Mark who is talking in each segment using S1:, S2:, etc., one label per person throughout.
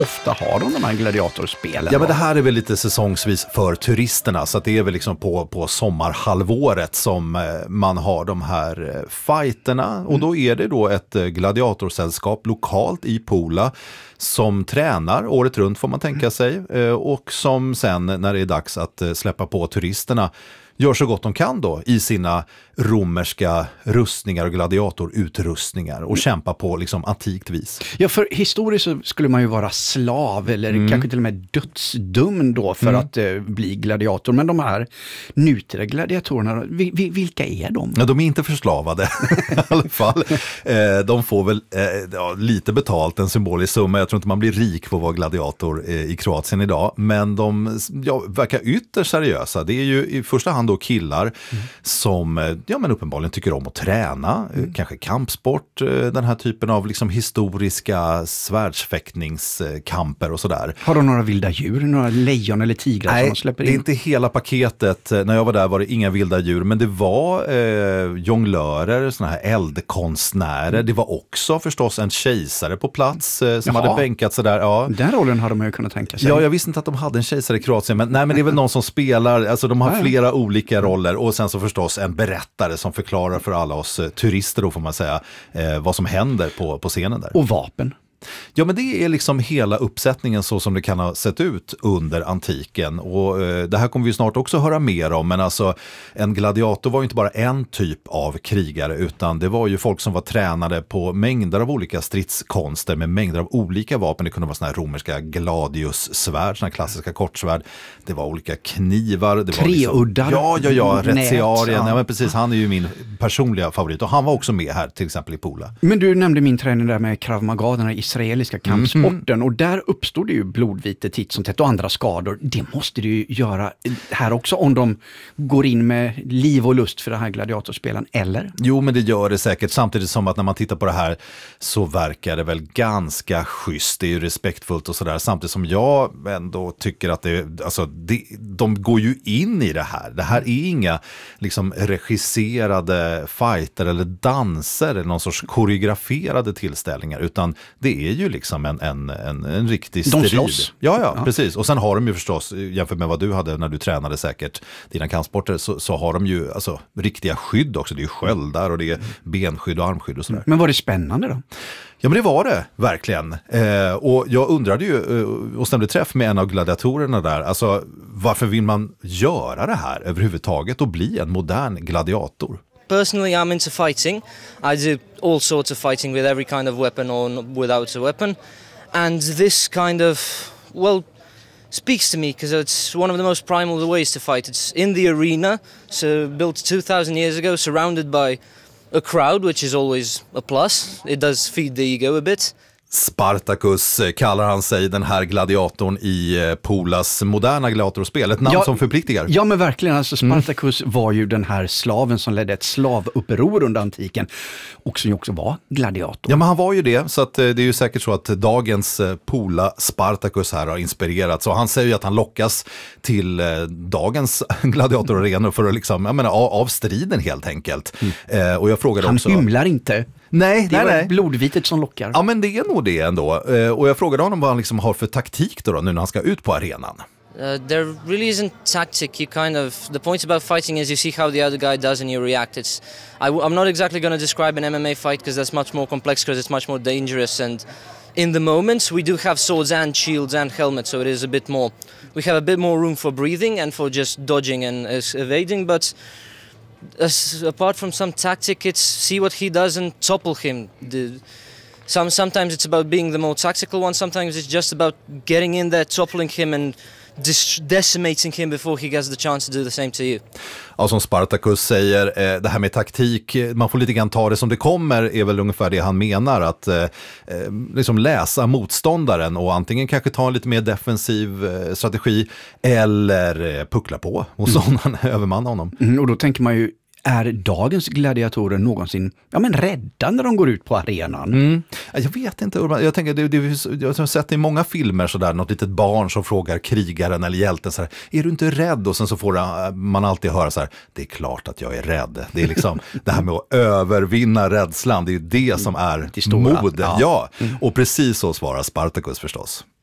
S1: ofta har de här gladiatorspelen?
S2: Ja, men det här är väl lite säsongsvis för turisterna, så att det är väl liksom på sommarhalvåret som man har de här fighterna, och då är det då ett gladiatorsällskap lokalt i Pula som tränar året runt, får man tänka sig, och som sen när det är dags att släppa på turisterna gör så gott de kan då i sina romerska rustningar och gladiatorutrustningar och kämpa på liksom antikt vis.
S1: Ja, för historiskt så skulle man ju vara slav eller kanske till och med dödsdömd då för att bli gladiator. Men de här nutida gladiatorerna, vilka är de?
S2: Ja, de är inte förslavade i alla fall. De får väl lite betalt, en symbolisk summa. Jag tror inte man blir rik på att vara gladiator i Kroatien idag. Men de verkar ytterst seriösa. Det är ju i första hand då killar som men uppenbarligen tycker om att träna, kanske kampsport, den här typen av liksom historiska svärdsfäktningskamper och sådär.
S1: Har de några vilda djur, några lejon eller tigrar som de släpper in?
S2: Nej, det är inte hela paketet. När jag var där var det inga vilda djur, men det var jonglörer, såna här eldkonstnärer. Det var också förstås en kejsare på plats som hade bänkat sig där. Ja.
S1: Den rollen hade man ju kunnat tänka sig.
S2: Ja, jag visste inte att de hade en kejsare i Kroatien, men det är väl någon som spelar, alltså de har flera olika roller, och sen så förstås en berättare som förklarar för alla oss turister då, får man säga, vad som händer på scenen där.
S1: Och vapen.
S2: Ja, men det är liksom hela uppsättningen så som det kan ha sett ut under antiken, och det här kommer vi snart också höra mer om, men alltså en gladiator var ju inte bara en typ av krigare, utan det var ju folk som var tränade på mängder av olika stridskonster med mängder av olika vapen. Det kunde vara såna här romerska gladiussvärd, såna här klassiska kortsvärd, det var olika knivar, det var
S1: treuddar.
S2: Ja, Reziarien, ja men precis, han är ju min personliga favorit, och han var också med här till exempel i Pula.
S1: Men du nämnde min träning där med Krav Maga, den israeliska kampsporten, och där uppstod det ju blodvite titt som tätt och andra skador. Det måste det ju göra här också om de går in med liv och lust för det här gladiatorspelen, eller? Jo, men det gör det säkert, samtidigt som att när man tittar på det här så verkar det väl ganska schysst, det är ju respektfullt och sådär, samtidigt som jag ändå tycker att de går ju in i det här. Det här är inga liksom regisserade fighter eller danser eller någon sorts koreograferade tillställningar, utan det är ju liksom en riktig strid. De slåss.
S2: Ja, precis. Och sen har de ju förstås, jämfört med vad du hade när du tränade säkert dina kampsporter, så har de ju alltså riktiga skydd också. Det är ju sköldar och det är benskydd och armskydd och sådär.
S1: Men var det spännande då?
S2: Ja, men det var det, verkligen. Och jag undrade ju och stämde träff med en av gladiatorerna där. Alltså, varför vill man göra det här överhuvudtaget och bli en modern gladiator?
S3: Personally, I'm into fighting. I do all sorts of fighting with every kind of weapon or without a weapon. And this kind of, speaks to me because it's one of the most primal ways to fight. It's in the arena, so built 2000 years ago, surrounded by a crowd, which is always a plus. It does feed the ego a bit.
S2: Spartacus kallar han sig, den här gladiatorn i Pulas moderna gladiatorspel. Ett namn som förpliktigar.
S1: Ja, men verkligen. Alltså Spartacus var ju den här slaven som ledde ett slavuppror under antiken och som ju också var gladiator.
S2: Ja, men han var ju det, så att det är ju säkert så att dagens Pula Spartacus här har inspirerats. Och han säger ju att han lockas till dagens gladiatorarenor för att liksom, av striden helt enkelt. Och jag frågade
S1: han
S2: också...
S1: Han hymlar inte.
S2: Nej,
S1: det är blodvitet som lockar.
S2: Ja, men det är nog det ändå. Och jag frågade honom vad han liksom har för taktik då nu när han ska ut på arenan.
S3: There really isn't tactic. The point about fighting is you see how the other guy does and you react. I'm not exactly going to describe an MMA fight because that's much more complex, because it's much more dangerous, and in the moments we do have swords and shields and helmets, so it is we have a bit more room for breathing and for just dodging and evading, but apart from some tactic, it's see what he does and topple him. Sometimes it's about being the more tactical one, sometimes it's just about getting in there, toppling him and decimating him before he gets the chance to do the same to you.
S2: Ja, som Spartacus säger, det här med taktik, man får lite grann ta det som det kommer, är väl ungefär det han menar, att liksom läsa motståndaren och antingen kanske ta en lite mer defensiv strategi eller puckla på och sådana övermanna honom.
S1: Och då tänker man ju, är dagens gladiatorer någonsin rädda när de går ut på arenan?
S2: Jag vet inte, Urban. Jag tänker, jag har sett i många filmer sådär, något litet barn som frågar krigaren eller hjälten så här, är du inte rädd? Och sen så får man alltid höra så här, det är klart att jag är rädd. Det är liksom det här med att övervinna rädslan, det är det som är mod. Ja. Och precis så svarar Spartacus förstås.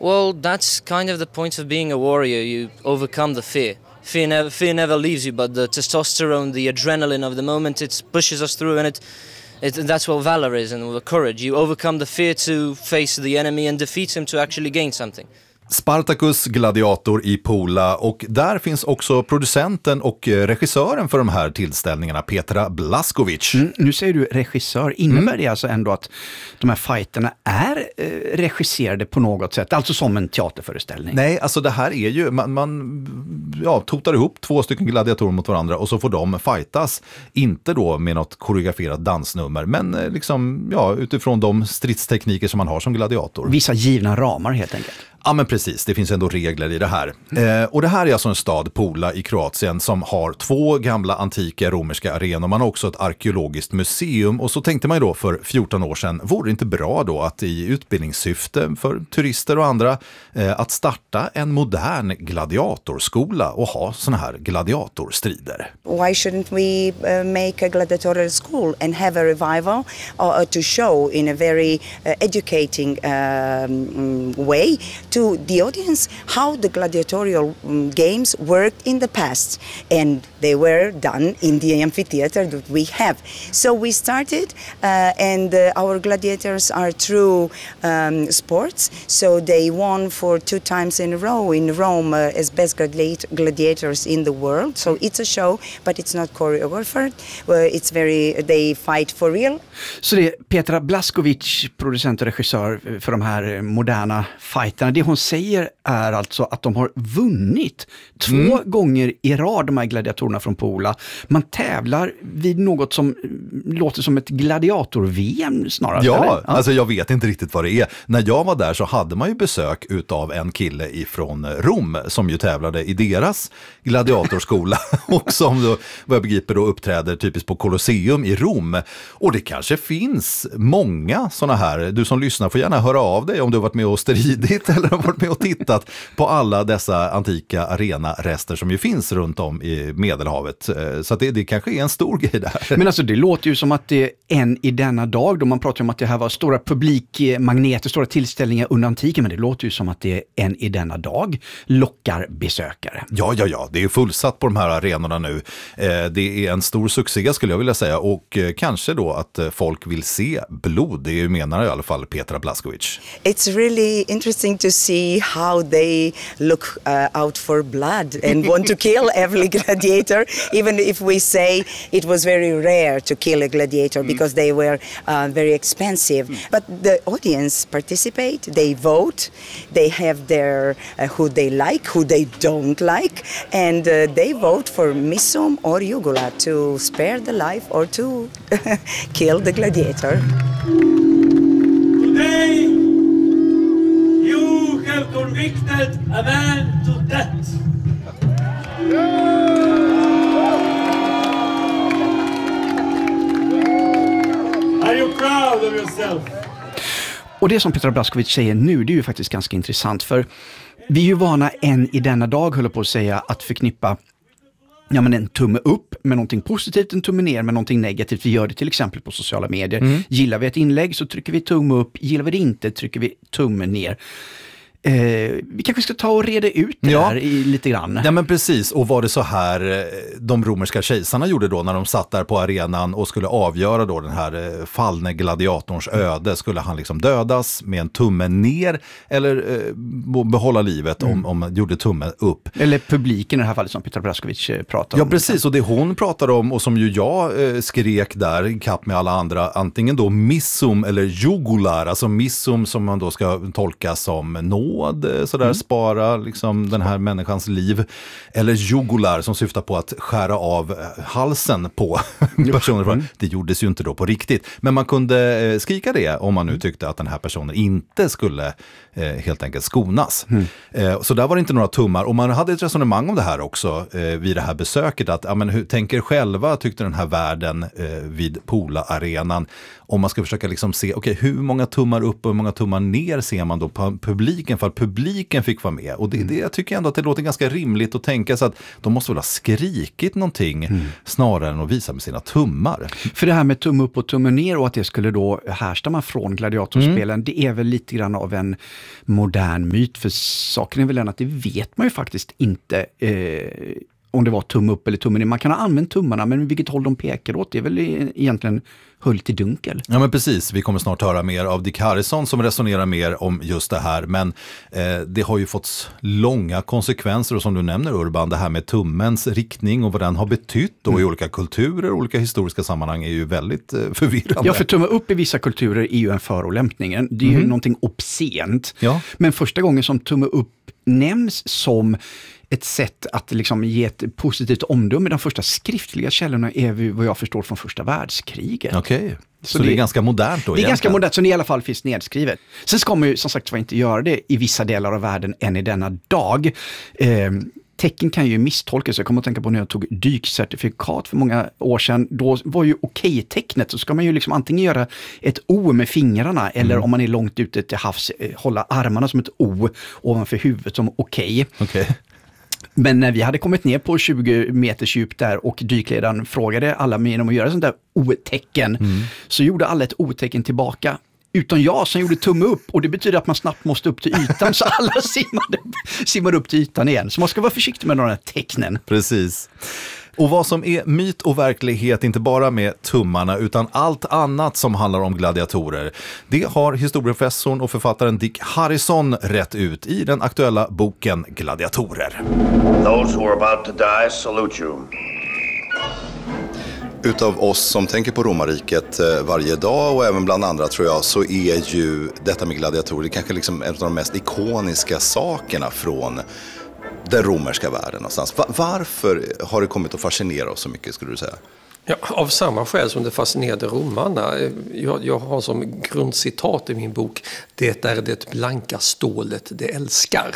S3: Well, that's kind of the point of being a warrior. You overcome the fear. Fear never leaves you, but the testosterone, the adrenaline of the moment, it pushes us through, and that's what valor is, and the courage. You overcome the fear to face the enemy and defeat him to actually gain something.
S2: Spartacus Gladiator i Pula, och där finns också producenten och regissören för de här tillställningarna, Petra Blaskovic.
S1: Nu säger du regissör, innebär det alltså ändå att de här fighterna är regisserade på något sätt, alltså som en teaterföreställning?
S2: Nej, alltså det här är ju, man totar ihop 2 stycken gladiatorer mot varandra och så får de fightas, inte då med något koreograferat dansnummer, men liksom, utifrån de stridstekniker som man har som gladiator.
S1: Vissa givna ramar helt enkelt.
S2: Ja, men precis, det finns ändå regler i det här. Och det här är alltså en stad, Pula i Kroatien, som har 2 gamla antika romerska arenor. Man har också ett arkeologiskt museum, och så tänkte man ju då för 14 år sedan, vore det inte bra då att i utbildningssyfte för turister och andra att starta en modern gladiatorskola och ha såna här gladiatorstrider?
S4: Why shouldn't we make a gladiatorial school and have a revival to show in a very educating way to the audience how the gladiatorial games worked in the past, and they were done in the amphitheater that we have. So we started, and our gladiators are true sports, so they won for 2 times in a row in Rome as best gladiators in the world. So it's a show, but it's not choreographed. They fight for real.
S1: Så det är Petra Blaskovic, producent och regissör för de här moderna fighterna. Det hon säger är alltså att de har vunnit 2 gånger i rad, de här gladiatorerna från Pula. Man tävlar vid något som låter som ett gladiator-VM snarare.
S2: Ja,
S1: eller?
S2: alltså jag vet inte riktigt vad det är. När jag var där så hade man ju besök utav en kille ifrån Rom som ju tävlade i deras gladiatorskola och som då, vad jag begriper, då uppträder typiskt på Colosseum i Rom. Och det kanske finns många såna här. Du som lyssnar får gärna höra av dig om du har varit med och stridit eller har varit med och tittat på alla dessa antika arenarester som ju finns runt om i Medelhavet. Så att det kanske är en stor grej där.
S1: Men alltså det låter ju som att det är än i denna dag, då man pratar om att det här var stora publikmagneter, stora tillställningar under antiken, men det låter ju som att det är än i denna dag lockar besökare.
S2: Ja, det är fullsatt på de här arenorna nu. Det är en stor succé skulle jag vilja säga, och kanske då att folk vill se blod, det menar i alla fall Petra Blaskovic.
S4: It's really interesting to see how they look out for blood and want to kill every gladiator, even if we say it was very rare to kill a gladiator because they were very expensive. But the audience participate, they vote, they have their who they like, who they don't like, and they vote for Missum or Jugula to spare the life or to kill the gladiator.
S5: Today, you have convicted a man to death. Are you proud of yourself?
S1: Och det som Petra Blaskovic säger nu, det är ju faktiskt ganska intressant, för vi är ju vana än i denna dag, höll på att säga, att förknippa en tumme upp med någonting positivt, en tumme ner med någonting negativt. Vi gör det till exempel på sociala medier. Gillar vi ett inlägg så trycker vi tumme upp, gillar vi det inte trycker vi tumme ner. Vi kanske ska ta och reda ut det här lite grann.
S2: Ja, men precis. Och var det så här de romerska kejsarna gjorde då när de satt där på arenan och skulle avgöra då den här fallne gladiatorns öde? Skulle han liksom dödas med en tumme ner eller behålla livet om man gjorde tumme upp? Eller
S1: publiken i det här fallet som Petra Blaskovic pratade om.
S2: Ja, precis. Och det hon pratar om och som ju jag skrek där i kapp med alla andra, antingen då missum eller jugular, alltså missum som man då ska tolka som nåd, sådär spara liksom den här människans liv, eller jugular som syftar på att skära av halsen på personer. Det gjordes ju inte då på riktigt, men man kunde skrika det om man nu tyckte att den här personen inte skulle helt enkelt skonas. Så där var det inte några tummar, och man hade ett resonemang om det här också vid det här besöket, att hur tänker själva, tyckte den här världen vid Pula-arenan, om man ska försöka liksom se hur många tummar upp och hur många tummar ner ser man då på publiken fall publiken fick vara med. Och det jag tycker ändå att det låter ganska rimligt att tänka sig att de måste väl ha skrikit någonting snarare än att visa med sina tummar.
S1: För det här med tumme upp och tumme ner och att det skulle då härstamma från gladiatorspelen, det är väl lite grann av en modern myt. För saken är väl den att det vet man ju faktiskt inte om det var tumme upp eller tumme ner. Man kan ha använt tummarna, men vilket håll de pekar åt, det är väl egentligen höljt i dunkel.
S2: Ja, men precis. Vi kommer snart höra mer av Dick Harrison som resonerar mer om just det här. Men det har ju fått långa konsekvenser och som du nämner Urban, det här med tummens riktning och vad den har betytt då i olika kulturer, olika historiska sammanhang är ju väldigt förvirrande.
S1: Ja, för tumme upp i vissa kulturer är ju en förolämpning. Det är ju någonting obscent.
S2: Ja.
S1: Men första gången som tumme upp nämns som ett sätt att liksom ge ett positivt omdöme. De första skriftliga källorna är vad jag förstår från första världskriget.
S2: Okej. Så det är ganska modernt då?
S1: Det är ganska modernt, så det i alla fall finns nedskrivet. Sen ska man ju som sagt inte göra det i vissa delar av världen än i denna dag. Tecken kan ju misstolkas. Jag kommer att tänka på när jag tog dykcertifikat för många år sedan. Då var ju okej-tecknet, så ska man ju liksom antingen göra ett O med fingrarna eller om man är långt ute till havs hålla armarna som ett O ovanför huvudet som okej. Men när vi hade kommit ner på 20 meters djup där och dykledaren frågade alla med om att göra sånt där O-tecken, så gjorde alla ett O-tecken tillbaka. Utan jag som gjorde tumme upp, och det betyder att man snabbt måste upp till ytan, så alla simmade upp till ytan igen. Så man ska vara försiktig med de här tecknen.
S2: Precis. Och vad som är myt och verklighet, inte bara med tummarna utan allt annat som handlar om gladiatorer, det har historieprofessorn och författaren Dick Harrison rätt ut i den aktuella boken Gladiatorer.
S6: Those who are about to die salute you.
S7: Utav oss som tänker på romarriket varje dag och även bland andra tror jag, så är ju detta med gladiatorer kanske liksom en av de mest ikoniska sakerna från den romerska världen någonstans. Varför har det kommit att fascinera oss så mycket, skulle du säga?
S8: Ja, av samma skäl som det fascinerade romarna. Jag har som grundcitat i min bok: det är det blanka stålet det älskar.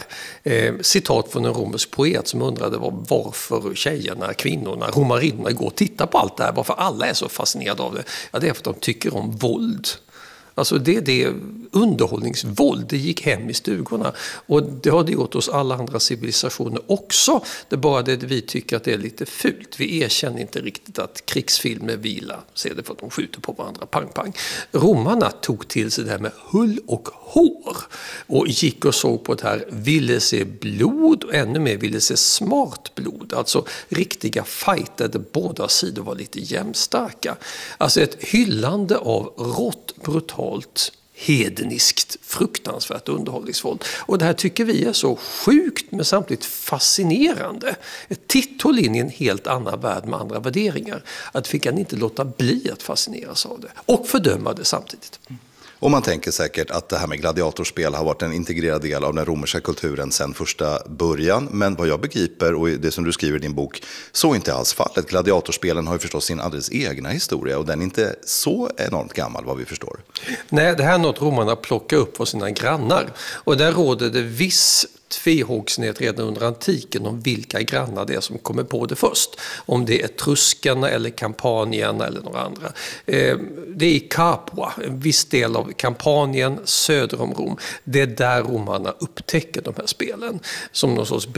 S8: Citat från en romersk poet som undrade varför tjejerna, kvinnorna, romarinnorna går och tittar på allt det här. Varför alla är så fascinerade av det. Ja, det är för att de tycker om våld. Alltså det underhållningsvåld, det gick hem i stugorna. Och det har det gjort hos alla andra civilisationer också. Det är bara det vi tycker att det är lite fult. Vi erkänner inte riktigt att krigsfilmer vila. Ser det för att de skjuter på varandra, pang pang. Romarna tog till sig det här med hull och hår. Och gick och såg på det här, ville se blod och ännu mer ville se smart blod. Alltså riktiga fighter där båda sidor var lite jämnstarka. Alltså ett hyllande av rått, brutalt, hedniskt, fruktansvärt underhållningsvåld. Och det här tycker vi är så sjukt men samtidigt fascinerande. Ett titthåll in i en helt annan värld med andra värderingar. Att vi kan inte låta bli att fascineras av det. Och fördöma det samtidigt.
S7: Och man tänker säkert att det här med gladiatorspel har varit en integrerad del av den romerska kulturen sedan första början. Men vad jag begriper, och det som du skriver i din bok, så är inte alls fallet. Gladiatorspelen har ju förstås sin alldeles egna historia och den är inte så enormt gammal vad vi förstår.
S8: Nej, det här är något romarna plockar upp från sina grannar. Och där råder det viss tvehågsenhet redan under antiken om vilka grannar det är som kommer på det först. Om det är etruskarna eller kampanierna eller några andra. Det är i Capua, en viss del av Kampanien söder om Rom. Det är där romarna upptäcker de här spelen. Som någon sorts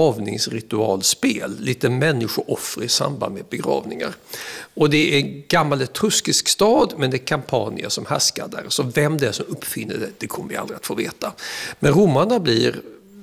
S8: begravningsritualspel. Lite människooffer i samband med begravningar. Och det är en gammal etruskisk stad, men det är Campania som härskar där. Så vem det är som uppfinner det, det kommer vi aldrig att få veta. Men romarna blir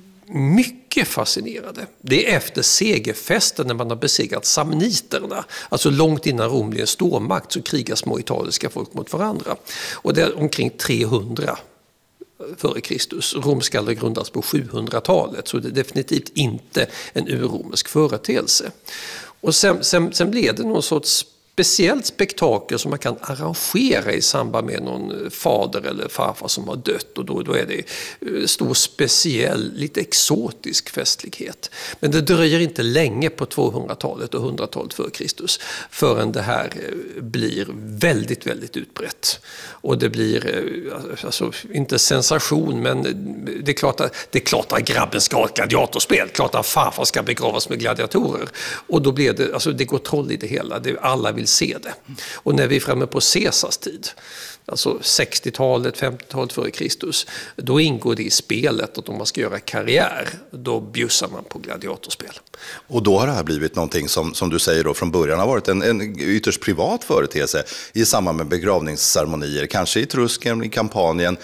S8: mycket fascinerade. Det är efter segerfesten när man har besegrat samniterna. Alltså långt innan Rom blev en stormakt så krigar små italiska folk mot varandra. Och det är omkring 300 före Kristus. Rom ska grundas på 700-talet, så det är definitivt inte en urromersk företeelse. Och sen blev det någon sorts speciellt spektakel som man kan arrangera i samband med någon fader eller farfar som har dött, och då är det stor speciell, lite exotisk festlighet. Men det dröjer inte länge på 200-talet och 100-talet före Kristus förrän det här blir väldigt, väldigt utbrett. Och det blir, alltså inte sensation, men det är klart att grabben ska ha ett gladiatorspel, klart att farfar ska begravas med gladiatorer. Och då blir det, alltså det går troll i det hela, alla vill se det. Och när vi är framme på Caesars tid, alltså 60-talet, 50-talet före Kristus, då ingår det i spelet att om man ska göra karriär, då bjussar man på gladiatorspel.
S7: Och då har det här blivit någonting som du säger då från början har varit en ytterst privat företeelse i samband med begravningsceremonier, kanske i Etrusken, i Kampanien,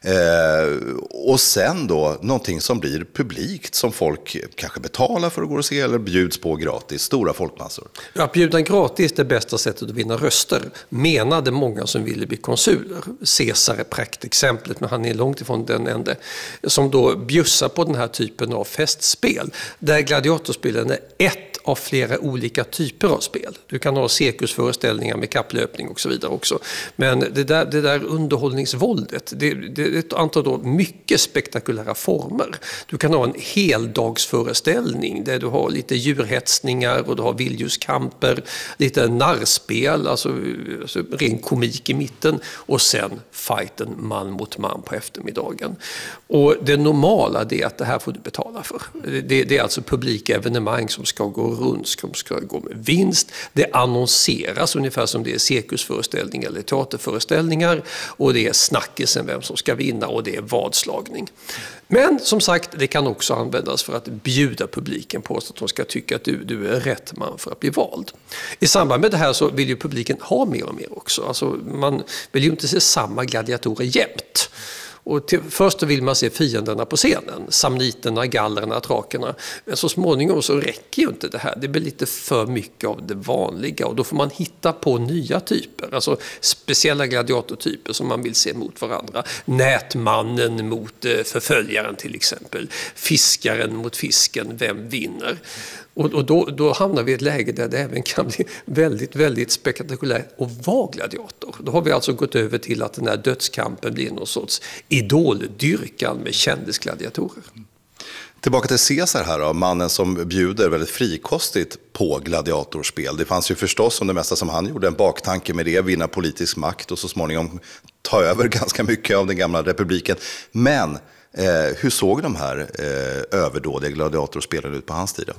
S7: och sen då någonting som blir publikt, som folk kanske betalar för att gå och se eller bjuds på gratis, stora folkmassor.
S8: Att bjuda gratis är det bästa sättet att vinna röster, menade många som ville bli konsuler. Caesar är praktexemplet, men han är långt ifrån den enda som då bjussar på den här typen av festspel, där gladiatorspelen är ett av flera olika typer av spel. Du kan ha cirkusföreställningar med kapplöpning och så vidare också. Men det där underhållningsvåldet, det är ett antal då mycket spektakulära former. Du kan ha en heldagsföreställning där du har lite djurhetsningar och du har vilddjurskamper, lite narrspel, alltså ren komik i mitten, och sen fighten man mot man på eftermiddagen. Och det normala är att det här får du betala för. Det är alltså publika evenemang som ska gå runt, som ska gå med vinst. Det annonseras ungefär som det är cirkusföreställningar eller teaterföreställningar, och det är snackisen vem som ska vinna, och det är vadslagning. Men som sagt, det kan också användas för att bjuda publiken på så att de ska tycka att du är rätt man för att bli vald. I samband med det här så vill ju publiken ha mer och mer också. Alltså man vill ju inte se samma gladiatorer jämt. Och först vill man se fienderna på scenen, samniterna, gallerna, trakerna. Men så småningom så räcker ju inte det här. Det blir lite för mycket av det vanliga, och då får man hitta på nya typer. Alltså speciella gladiatortyper som man vill se mot varandra. Nätmannen mot förföljaren till exempel. Fiskaren mot fisken, vem vinner? Och då hamnar vi i ett läge där det även kan bli väldigt, väldigt spektakulärt och vara gladiator. Då har vi alltså gått över till att den här dödskampen blir någon sorts idoldyrkan med kändisgladiatorer.
S7: Tillbaka till Caesar här då, mannen som bjuder väldigt frikostigt på gladiatorspel. Det fanns ju förstås, som det mesta som han gjorde, en baktanke med det, vinna politisk makt och så småningom ta över ganska mycket av den gamla republiken. Men hur såg de här överdådiga gladiatorspelen ut på hans tid då?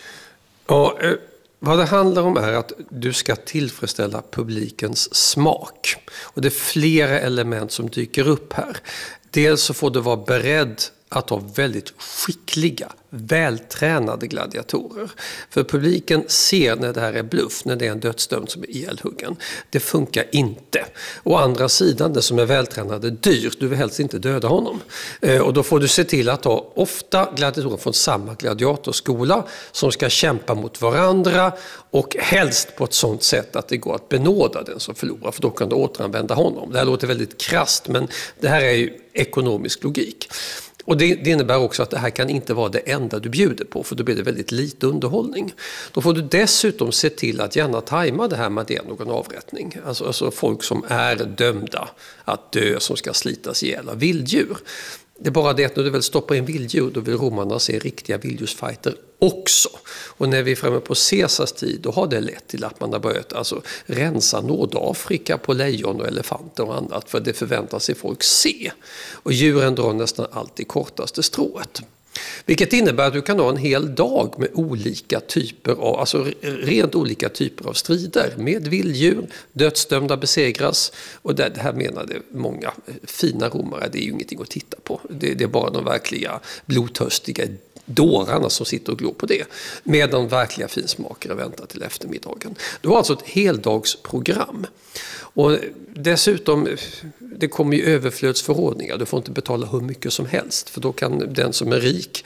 S8: Ja, vad det handlar om är att du ska tillfredsställa publikens smak. Och det är flera element som dyker upp här. Dels så får du vara beredd att ha väldigt skickliga, vältränade gladiatorer. För publiken ser när det här är bluff, när det är en dödsdömd som är ihjälhuggen. Det funkar inte. Å andra sidan, det som är vältränad är dyrt. Du vill helst inte döda honom. Och då får du se till att ha ofta gladiatorer från samma gladiatorskola som ska kämpa mot varandra, och helst på ett sådant sätt att det går att benåda den som förlorar, för då kan du återanvända honom. Det här låter väldigt krasst, men det här är ju ekonomisk logik. Och det innebär också att det här kan inte vara det enda du bjuder på, för då blir det väldigt lite underhållning. Då får du dessutom se till att gärna tajma det här med det någon avrättning. Alltså folk som är dömda att dö, som ska slitas ihjäl av vilddjur. Det är bara det att när du väl stoppar in vilddjur, då vill romarna se riktiga vilddjursfighter också. Och när vi är framme på Caesars tid, då har det lett till att man har börjat rensa Nordafrika på lejon och elefanter och annat, för det förväntar sig folk se. Och djuren drar nästan alltid kortaste strået. Vilket innebär att du kan ha en hel dag med olika typer av, alltså rent olika typer av strider med vilddjur, dödsdömda besegras, och det här menade många fina romare, det är ju ingenting att titta på. Det är bara de verkliga blodtörstiga dårarna som sitter och glor på det, medan verkliga finsmakare väntar till eftermiddagen. Du har alltså ett heldagsprogram. Och dessutom, det kommer ju överflödsförordningar. Du får inte betala hur mycket som helst, för då kan den som är rik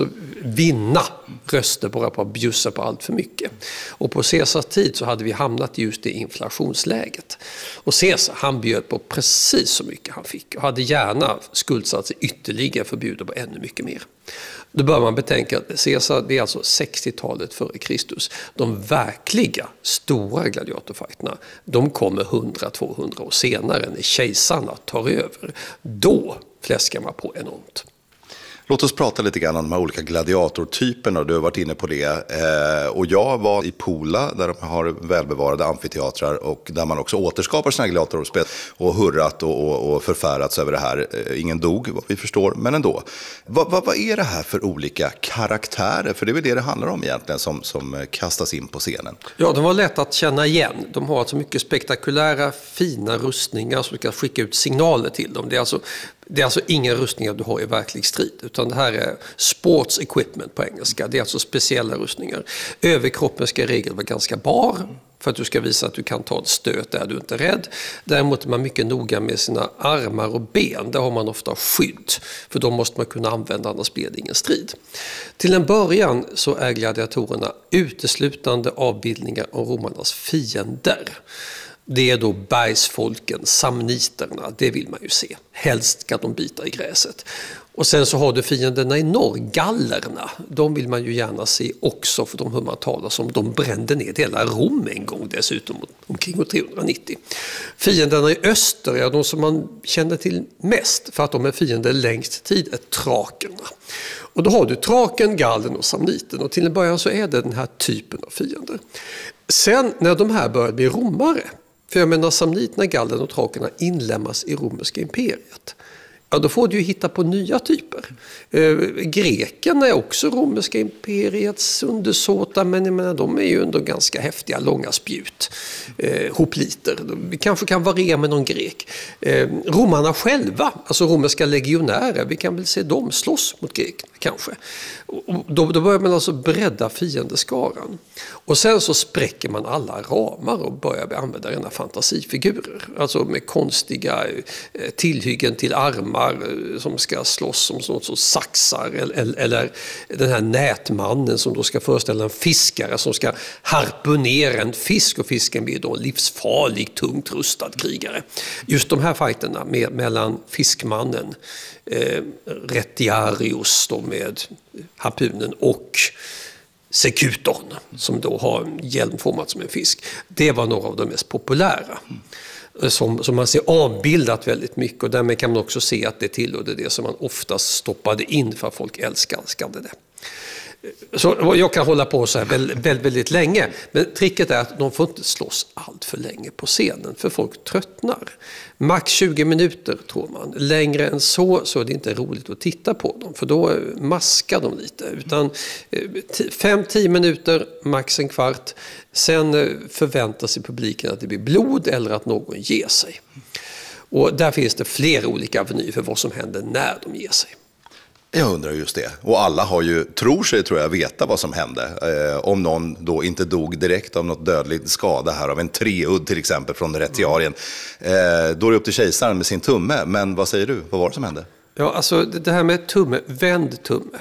S8: vinna röster bara på att bjussa på allt för mycket. Och på Caesars tid så hade vi hamnat just i inflationsläget. Och Caesar, han bjöd på precis så mycket han fick och hade gärna skuldsatt sig ytterligare för att bjuda på ännu mycket mer. Då bör man betänka att Caesar, det är alltså 60-talet före Kristus. De verkliga stora gladiatorfighterna, de kommer 100-200 år senare när kejsarna tar över. Då fläskar man på enormt.
S7: Låt oss prata lite grann om de här olika gladiatortyperna. Du har varit inne på det. Och jag var i Pola där de har välbevarade amfiteatrar och där man också återskapar sina gladiatorspel och hurrat och förfärats över det här. Ingen dog, vad vi förstår, men ändå. Vad är det här för olika karaktärer? För det är väl det handlar om egentligen som kastas in på scenen.
S8: Ja, de var lätt att känna igen. De har alltså mycket spektakulära, fina rustningar som ska skicka ut signaler till dem. Det är alltså inga rustningar du har i verklig strid, utan det här är sports equipment på engelska. Det är alltså speciella rustningar. Överkroppen ska i regel vara ganska bar för att du ska visa att du kan ta ett stöt där du inte är rädd. Däremot är man mycket noga med sina armar och ben. Där har man ofta skydd, för då måste man kunna använda, annars blir det ingen strid. Till en början så är gladiatorerna uteslutande avbildningar av romarnas fiender. Det är då bergsfolken, samniterna, det vill man ju se. Helst ska de bita i gräset. Och sen så har du fienderna i norr, gallerna. De vill man ju gärna se också, för de hör man talas om. De brände ner hela Rom en gång dessutom omkring år 390. Fienderna i öster, ja, de som man känner till mest för att de är fiender längst tid, är trakerna. Och då har du traken, gallen och samniten. Och till en början så är det den här typen av fiender. Sen när de här börjar bli romare, för jag menar samniterna, gallen och trakerna inlämnas i romerska imperiet. Ja, då får du ju hitta på nya typer. Grekerna är också romerska imperiets undersåtar, men jag menar, de är ju ändå ganska häftiga, långa spjut. Hopliter. Vi kanske kan variera med någon grek. Romarna själva, alltså romerska legionärer, vi kan väl se dem slåss mot grekerna kanske. Och då börjar man alltså bredda fiendeskaran. Och sen så spräcker man alla ramar och börjar använda rena fantasifigurer. Alltså med konstiga tillhyggen till armar som ska slåss som något sorts saxar, eller den här nätmannen som då ska föreställa en fiskare som ska harpunera en fisk, och fisken blir då livsfarlig, tungt rustad krigare. Just de här fighterna mellan fiskmannen, Retiarius då med harpunen, och sekutorn som då har en hjälm formad som en fisk. Det var några av de mest populära. Som man ser avbildat väldigt mycket, och därmed kan man också se att det tillhörde det som man oftast stoppade in för att folk älskade det. Så jag kan hålla på så här väldigt, väldigt länge, men tricket är att de får inte slåss allt för länge på scenen, för folk tröttnar. Max 20 minuter tror man. Längre än så är det inte roligt att titta på dem, för då maskar de lite. Utan 5-10 minuter, max en kvart. Sen förväntar sig publiken att det blir blod eller att någon ger sig. Och där finns det flera olika avenyer för vad som händer när de ger sig.
S7: Jag undrar just det. Och alla tror sig veta vad som hände. Om någon då inte dog direkt av något dödligt skada här av en treudd till exempel från retiarien. Då är det upp till kejsaren med sin tumme. Men vad säger du? Vad var det som hände?
S8: Ja, alltså det här med tumme, vänd tumme.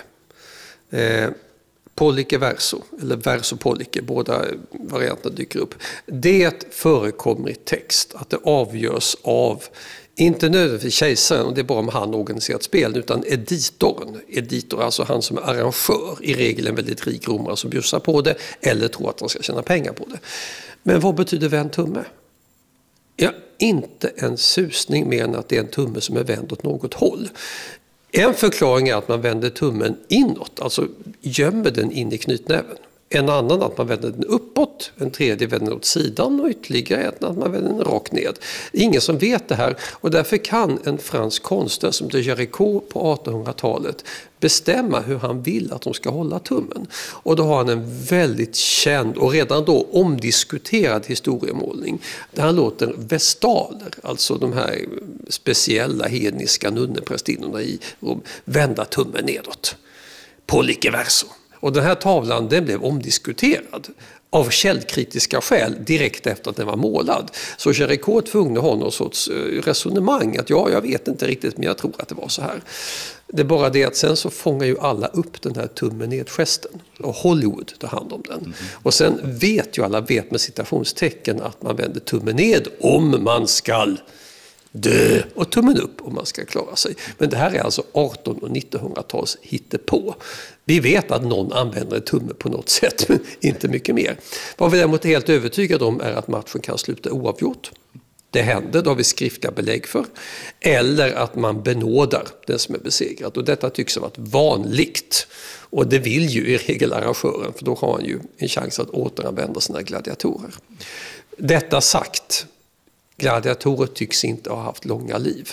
S8: Pollice verso, eller verso pollice, båda varianterna dyker upp. Det förekommer i text att det avgörs av, inte nödvändigtvis kejsaren, och det är bara om han organiserat spel, utan editorn. Editor, alltså han som är arrangör, i regel en väldigt rik romare som bjussar på det eller tror att han ska tjäna pengar på det. Men vad betyder vänd tumme? Ja, inte en susning mer än att det är en tumme som är vänd åt något håll. En förklaring är att man vänder tummen inåt, alltså gömmer den in i knytnäven. En annan att man vänder den uppåt, en tredje vänder åt sidan, och ytterligare att man vänder den rakt ned. Ingen som vet det här, och därför kan en fransk konstnär som de Géricault på 1800-talet bestämma hur han vill att de ska hålla tummen. Och då har han en väldigt känd och redan då omdiskuterad historiemålning där han låter vestaler, alltså de här speciella hedniska nunneprästinnorna i Rom, vända tummen nedåt. Pollice verso. Och den här tavlan, den blev omdiskuterad av källkritiska skäl direkt efter att den var målad. Så Géricault tvungen att ha någon sorts resonemang att jag vet inte riktigt, men jag tror att det var så här. Det är bara det att sen så fångar ju alla upp den här tummen ned-gesten, och Hollywood tar hand om den. Och sen vet ju alla, med citationstecken, att man vänder tummen ned om man skall dö, och tummen upp om man ska klara sig. Men det här är alltså 1800- och 1900-tals hittepå. Vi vet att någon använder tumme på något sätt, men inte mycket mer. Vad vi däremot är helt övertygade om är att matchen kan sluta oavgjort. Det händer, då har vi skriftliga belägg för. Eller att man benådar den som är besegrad. Och detta tycks ha varit vanligt. Och det vill ju i regel arrangören, för då har han ju en chans att återanvända sina gladiatorer. Detta sagt, gladiatorer tycks inte ha haft långa liv.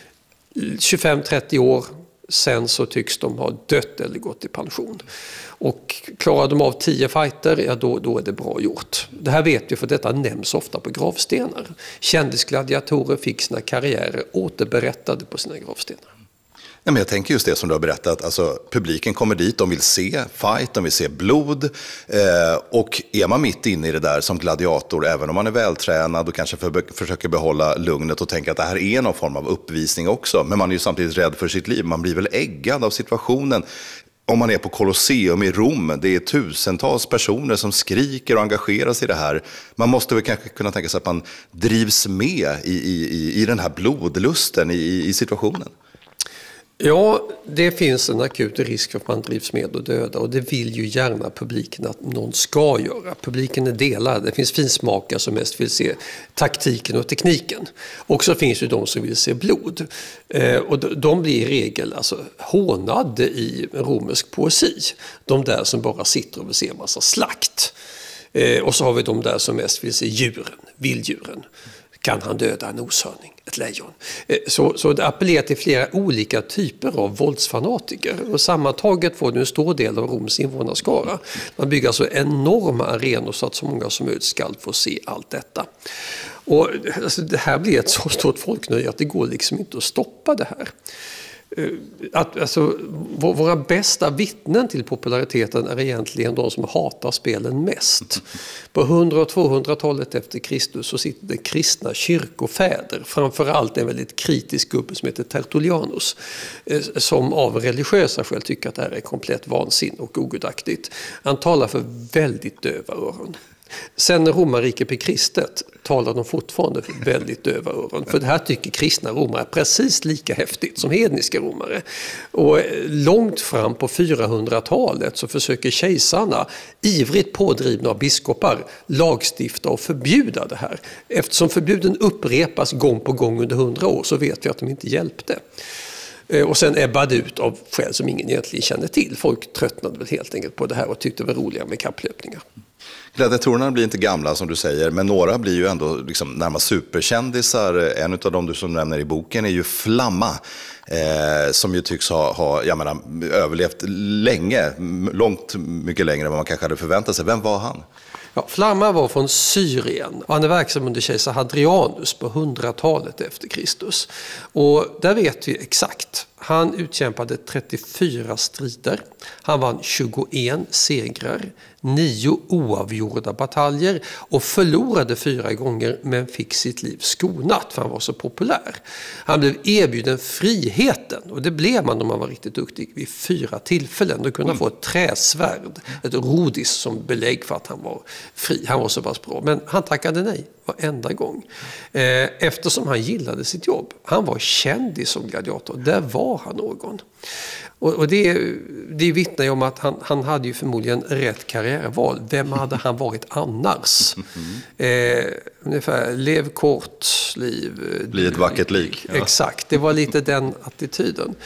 S8: 25-30 år, sen så tycks de ha dött eller gått i pension. Och klarar de av 10 fighter, ja då är det bra gjort. Det här vet vi, för detta nämns ofta på gravstenar. Kändisgladiatorer fick sina karriärer återberättade på sina gravstenar.
S7: Ja, men jag tänker just det som du har berättat, alltså, publiken kommer dit, de vill se fight, de vill se blod, och är man mitt inne i det där som gladiator, även om man är vältränad och kanske försöker behålla lugnet och tänka att det här är någon form av uppvisning också, men man är ju samtidigt rädd för sitt liv, man blir väl äggad av situationen. Om man är på Colosseum i Rom, det är tusentals personer som skriker och engagerar sig i det här. Man måste väl kanske kunna tänka sig att man drivs med i den här blodlusten i situationen.
S8: Ja, det finns en akut risk för att man drivs med och döda, och det vill ju gärna publiken att någon ska göra. Publiken är delad. Det finns finsmakare som mest vill se taktiken och tekniken. Och så finns ju de som vill se blod. Och de blir i regel alltså hånade i romersk poesi. De där som bara sitter och vill se en massa slakt. Och så har vi de där som mest vill se djuren, vilddjuren. Kan han döda en oshörning, ett lejon? Så det appellerar till flera olika typer av våldsfanatiker. Och sammantaget får du en stor del av Roms invånarskara. Man bygger alltså enorma arenor så att så många som möjligt ska få se allt detta. Och alltså, det här blir ett så stort folknöje att det går liksom inte att stoppa det här. Alltså, våra bästa vittnen till populariteten är egentligen de som hatar spelen mest. På 100- och 200-talet efter Kristus så sitter det kristna kyrkofäder, framförallt en väldigt kritisk gubbe som heter Tertullianus, som av religiösa skäl tycker att det här är komplett vansinne och ogudaktigt. Han talar för väldigt döva öron. Sen när romarriket blev kristet talar de fortfarande för väldigt döva öron. För det här tycker kristna romare precis lika häftigt som hedniska romare. Och långt fram på 400-talet så försöker kejsarna, ivrigt pådrivna av biskopar, lagstifta och förbjuda det här. Eftersom förbuden upprepas gång på gång under 100 år så vet vi att de inte hjälpte. Och sen ebbade ut av skäl som ingen egentligen känner till. Folk tröttnade väl helt enkelt på det här och tyckte det var roliga med kapplöpningar. Gladiatorerna blir inte gamla som du säger, men några blir ju ändå liksom närmast superkändisar. En av dem du som nämner i boken är ju Flamma, som ju tycks ha överlevt länge, långt mycket längre än vad man kanske hade förväntat sig. Vem var han? Ja, Flamma var från Syrien. Han är verksam under kejsar Hadrianus på 100-talet efter Kristus. Och där vet vi exakt. Han utkämpade 34 strider. Han vann 21 segrar, 9 oavgjorda bataljer och förlorade 4 gånger men fick sitt liv skonat för han var så populär. Han blev erbjuden friheten och det blev man om man var riktigt duktig vid 4 tillfällen. Då kunde han få ett träsvärd, ett rodis som belägg för att han var fri. Han var så pass bra, men han tackade nej varenda gång. Eftersom han gillade sitt jobb. Han var kändis som gladiator. Där var han någon. Och det vittnar ju om att han hade ju förmodligen rätt karriärval. Vem hade han varit annars? Ungefär lev kort liv.
S7: Bli ett vackert lik.
S8: Ja. Exakt, det var lite den attityden.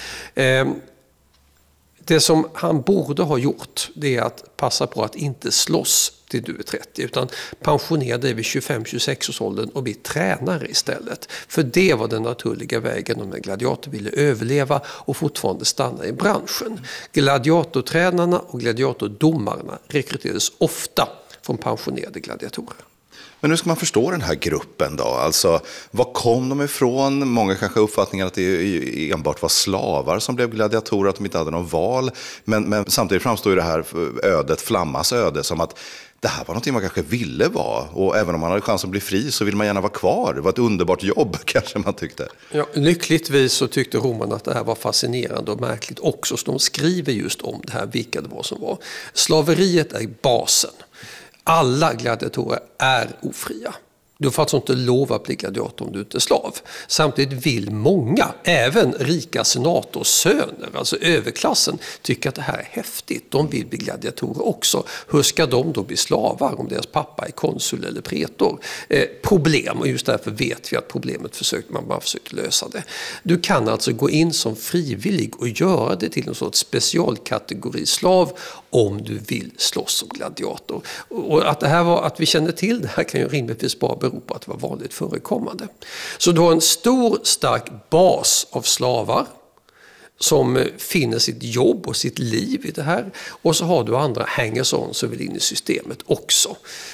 S8: Det som han borde ha gjort det är att passa på att inte slåss till du är 30 utan pensionera dig vid 25-26 års åldern och bli tränare istället. För det var den naturliga vägen om en gladiator ville överleva och fortfarande stanna i branschen. Gladiatortränarna och gladiatordomarna rekryterades ofta från pensionerade gladiatorer.
S7: Men hur ska man förstå den här gruppen då? Alltså, var kom de ifrån? Många kanske har uppfattningar att det enbart var slavar som blev gladiatorer, att de inte hade någon val. Men samtidigt framstår ju det här ödet, Flammas öde, som att det här var någonting man kanske ville vara. Och även om man hade chans att bli fri så vill man gärna vara kvar. Det var ett underbart jobb kanske man tyckte. Ja,
S8: lyckligtvis så tyckte romarna att det här var fascinerande och märkligt också. Så de skriver just om det här, vilka det var som var. Slaveriet är basen. Alla gladiatorer är ofria. Du får alltså inte lov att bli gladiator om du inte är slav. Samtidigt vill många, även rika senatorsöner, alltså överklassen, tycka att det här är häftigt. De vill bli gladiatorer också. Hur ska de då bli slavar om deras pappa är konsul eller pretor? Problem, och just därför vet vi att problemet man bara försöker lösa det. Du kan alltså gå in som frivillig och göra det till en sorts specialkategori slav om du vill slåss som gladiator. Och att vi känner till det här kan ju rimligtvis bara bero på att det var vanligt förekommande. Så du har en stor, stark bas av slavar som finner sitt jobb och sitt liv i det här. Och så har du andra hangers-on som vill in i systemet också.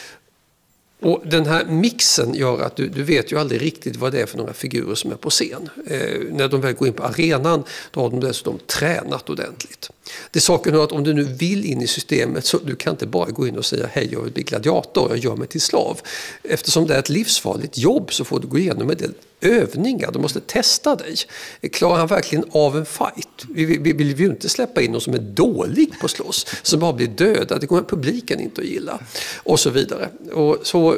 S8: Och den här mixen gör att du vet ju aldrig riktigt vad det är för några figurer som är på scen. När de väl går in på arenan, då har de dessutom tränat ordentligt. Det är saken att om du nu vill in i systemet, så du kan inte bara gå in och säga hej, jag vill bli gladiator, jag gör mig till slav. Eftersom det är ett livsfarligt jobb så får du gå igenom en del övningar, du måste testa dig. Klarar han verkligen av en fight? Vi vill ju inte släppa in någon som är dålig på slåss, som bara blir dödad, det kommer publiken inte att gilla. Och så vidare. Och så,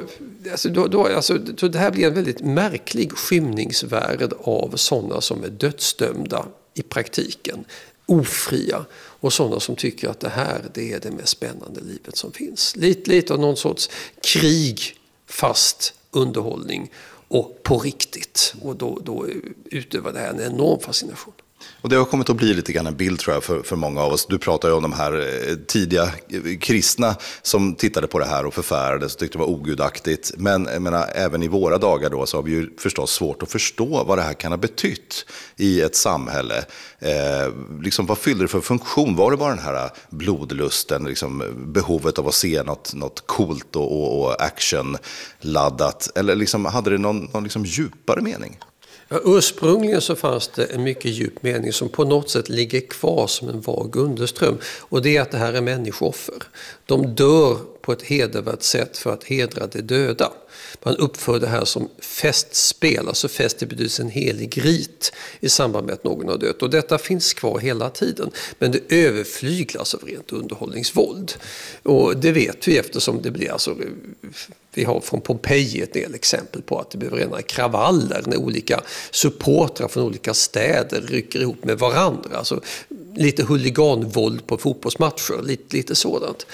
S8: så det här blir en väldigt märklig skymningsvärld av sådana som är dödsdömda i praktiken, ofria, och sådana som tycker att det är det mest spännande livet som finns. Lite av någon sorts krig, fast underhållning och på riktigt. Och då utövar det här en enorm fascination.
S7: Och det har kommit att bli lite grann en bild, tror jag, för många av oss. Du pratar ju om de här tidiga kristna som tittade på det här och förfärades och tyckte det var ogudaktigt. Men jag menar, även i våra dagar då så har vi ju förstås svårt att förstå vad det här kan ha betytt i ett samhälle. Liksom, vad fyllde det för funktion? Var det bara den här blodlusten, liksom, behovet av att se något coolt och actionladdat? Eller liksom, hade det någon liksom djupare mening?
S8: Ja, ursprungligen så fanns det en mycket djup mening som på något sätt ligger kvar som en vag underström. Och det är att det här är människooffer. De dör på ett hedervärt sätt för att hedra de döda. Man uppför det här som festspel, alltså fest i betydelse en helig rit i samband med att någon har dött. Och detta finns kvar hela tiden, men det överflyglas av rent underhållningsvåld. Och det vet vi eftersom det blir alltså... Vi har från Pompeji ett del exempel på att det blir rena kravaller när olika supportrar från olika städer rycker ihop med varandra. Alltså lite huliganvåld på fotbollsmatcher, lite sådant.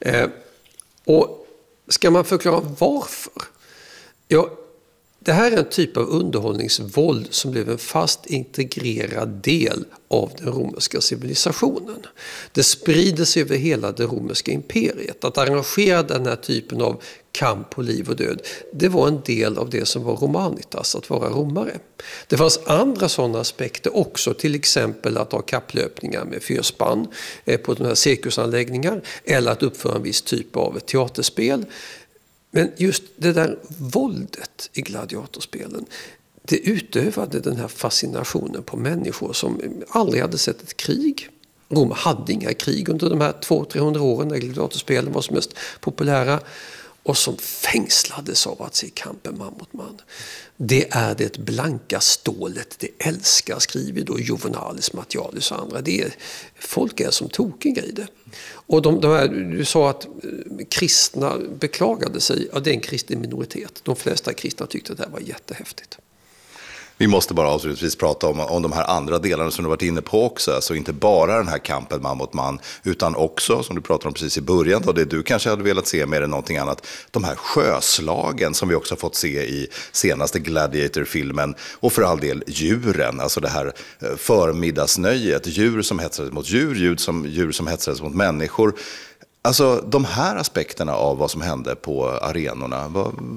S8: Och ska man förklara varför? Ja, det här är en typ av underhållningsvåld som blev en fast integrerad del av den romerska civilisationen. Det sprider sig över hela det romerska imperiet. Att arrangera den här typen av kamp på liv och död, det var en del av det som var romanitas, att vara romare. Det fanns andra sådana aspekter också, till exempel att ha kapplöpningar med fyrspann på de här cirkusanläggningar, eller att uppföra en viss typ av teaterspel. Men just det där våldet i gladiatorspelen, det utövade den här fascinationen på människor som aldrig hade sett ett krig. Rom hade inga krig under de här 200-300 åren när gladiatorspelen var som mest populära, och som fängslades av att se kampen man mot man. Det är det blanka stålet, det älskar, skriver då Juvenalis, Martialis och andra. Folk är som tokiga i det. Och du sa att kristna beklagade sig, ja, det är en kristen minoritet. De flesta kristna tyckte att det här var jättehäftigt.
S7: Vi måste bara avslutningsvis prata om de här andra delarna som du varit inne på också. Alltså inte bara den här kampen man mot man, utan också, som du pratade om precis i början, och det du kanske hade velat se mer än någonting annat, de här sjöslagen som vi också fått se i senaste Gladiator-filmen, och för all del djuren, alltså det här förmiddagsnöjet, djur som hetsades mot djur som hetsades mot människor. Alltså de här aspekterna av vad som hände på arenorna,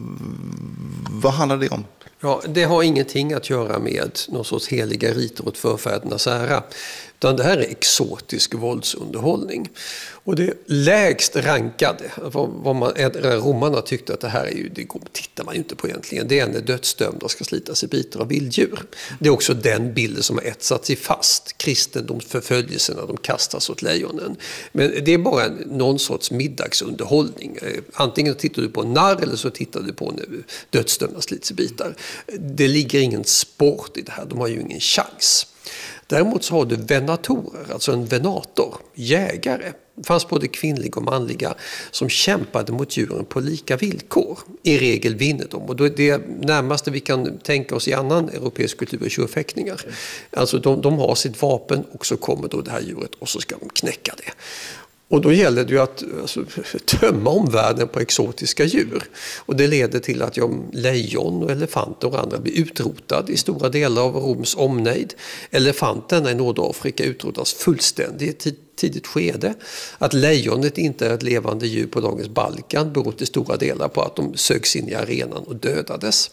S7: vad handlar det om?
S8: Ja, det har ingenting att göra med någon sorts heliga riter åt förfädernas ära. Utan det här är exotisk våldsunderhållning. Och det lägst rankade, romarna tyckte att det här är ju, det tittar man ju inte på egentligen. Det är när dödsdömda ska slitas i bitar av vilddjur. Det är också den bilden som har etsat sig fast. Kristendomsförföljelserna, de kastas åt lejonen. Men det är bara någon sorts middagsunderhållning. Antingen tittar du på en narr eller så tittar du på när dödsdömda slits i bitar. Det ligger ingen sport i det här, de har ju ingen chans. Däremot så har du venatorer, alltså en venator, jägare. Det fanns både kvinnliga och manliga som kämpade mot djuren på lika villkor. I regel vinner de. Och då är det närmaste vi kan tänka oss i annan europeisk kultur är tjurfäktningar. Alltså de har sitt vapen och så kommer då det här djuret och så ska de knäcka det. Och då gäller det ju att tömma omvärlden på exotiska djur. Och det leder till att lejon och elefanter och andra blir utrotade i stora delar av Roms omnejd. Elefanterna i Nordafrika utrotas fullständigt i ett tidigt skede. Att lejonet inte är ett levande djur på dagens Balkan beror till stora delar på att de sögs in i arenan och dödades.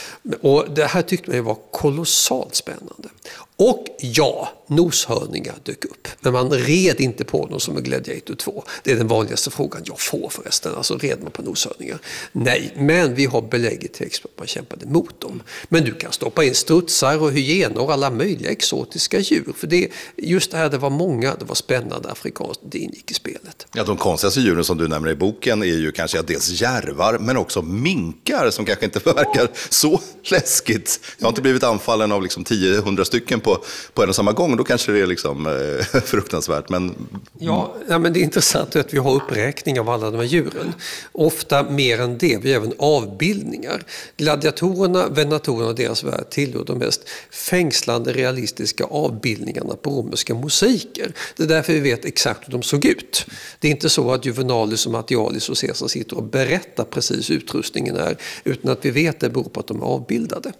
S8: Och det här tyckte man var kolossalt spännande. Och ja, noshörningar dök upp. Men man red inte på dem som i Gladiator 2. Det är den vanligaste frågan jag får förresten. Alltså red man på noshörningar? Nej, men vi har belägget text på att man kämpade mot dem. Men du kan stoppa in strutsar och hyenor och alla möjliga exotiska djur. För just det här, det var spännande afrikanskt, det ingick i spelet.
S7: Ja, de konstigaste djuren som du nämner i boken är ju kanske dels järvar men också minkar som kanske inte verkar så läskigt. Jag har inte blivit anfallen av 10-100 stycken på en och samma gång. Då kanske det är fruktansvärt. Men... Ja,
S8: men det är intressant att vi har uppräkning av alla de här djuren. Ofta mer än det. Vi har även avbildningar. Gladiatorerna, venatorerna och deras värld tillhör de mest fängslande realistiska avbildningarna på romerska mosaiker. Det är därför vi vet exakt hur de såg ut. Det är inte så att Juvenalis och Matialis och Caesar sitter och berättar precis hur utrustningen är, utan att vi vet det beror på att de är avbildade.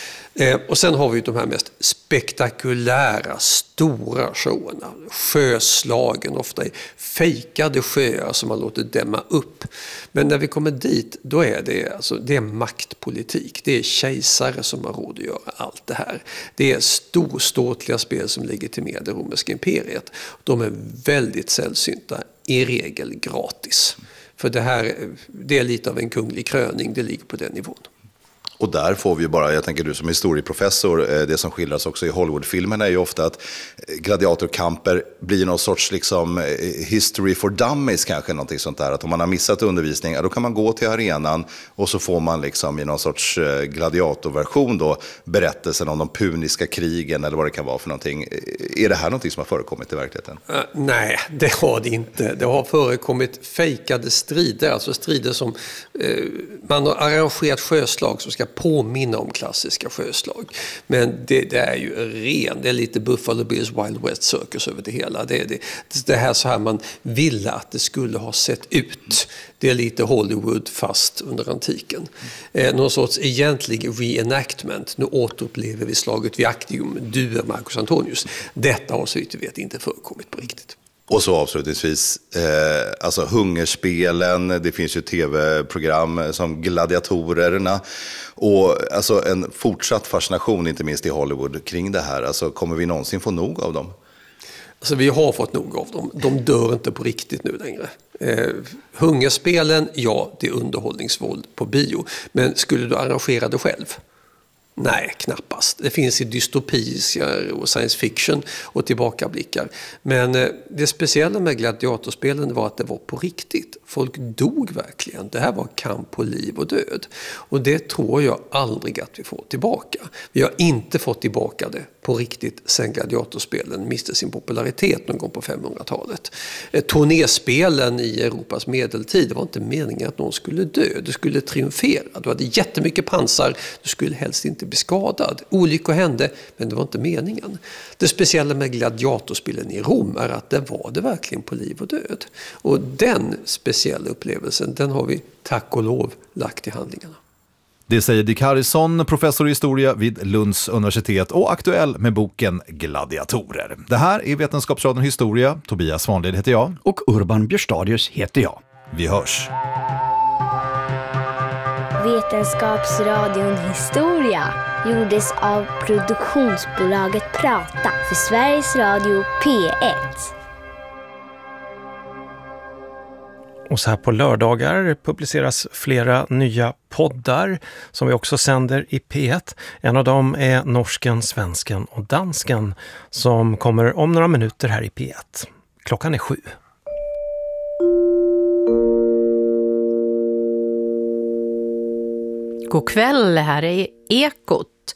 S8: Och sen har vi de här mest spektakulära, stora showerna. Sjöslagen, ofta i fejkade sjöar som man låter dämma upp. Men när vi kommer dit, då är det är maktpolitik. Det är kejsare som har råd att göra allt det här. Det är storståtliga spel som legitimerar det romerska imperiet. De är väldigt sällsynta, i regel gratis. För det är lite av en kunglig kröning, det ligger på den nivån.
S7: Och där får vi ju bara, jag tänker du som historieprofessor, det som skildras också i Hollywoodfilmerna är ju ofta att gladiatorkamper blir någon sorts history for dummies kanske, någonting sånt där. Att om man har missat undervisning, då kan man gå till arenan och så får man i någon sorts gladiatorversion då berättelsen om de puniska krigen eller vad det kan vara för någonting. Är det här någonting som har förekommit i verkligheten?
S8: Nej, det har det inte. Det har förekommit fejkade strider, alltså strider som man har arrangerat sjöslag som ska påminna om klassiska sjöslag. Men det är ju det är lite Buffalo Bills Wild West Circus över det hela. Det här så här man ville att det skulle ha sett ut. Det är lite Hollywood fast under antiken. Någon sorts egentlig reenactment. Nu återupplever vi slaget vid Actium, du är Marcus Antonius. Detta har så vitt vi vet inte förekommit på riktigt.
S7: Och så avslutningsvis, hungerspelen, det finns ju tv-program som Gladiatorerna och en fortsatt fascination, inte minst i Hollywood, kring det här. Kommer vi någonsin få nog av dem?
S8: Vi har fått nog av dem. De dör inte på riktigt nu längre. Hungerspelen, ja, det är underhållningsvåld på bio. Men skulle du arrangera det själv? Nej, knappast. Det finns i dystopier och science fiction och tillbakablickar. Men det speciella med gladiatorspelen var att det var på riktigt. Folk dog verkligen. Det här var kamp på liv och död. Och det tror jag aldrig att vi får tillbaka. Vi har inte fått tillbaka det på riktigt sen gladiatorspelen miste sin popularitet någon gång på 500-talet. Turnéspelen i Europas medeltid, det var inte meningen att någon skulle dö. Du skulle triumfera. Du hade jättemycket pansar. Du skulle helst inte bli skadad. Olyckor hände, men det var inte meningen. Det speciella med gladiatorspelen i Rom är att det var det verkligen på liv och död. Och den speciella upplevelsen, den har vi tack och lov lagt i handlingarna.
S2: Det säger Dick Harrison, professor i historia vid Lunds universitet och aktuell med boken Gladiatorer. Det här är Vetenskapsradion Historia. Tobias Svanlid heter jag.
S1: Och Urban Björstadius heter jag.
S2: Vi hörs.
S9: Vetenskapsradion Historia gjordes av produktionsbolaget Prata för Sveriges Radio P1.
S10: Och så här på lördagar publiceras flera nya poddar som vi också sänder i P1. En av dem är Norsken, Svensken och Dansken som kommer om några minuter här i P1. Klockan är 7.
S11: God kväll, här är Ekot.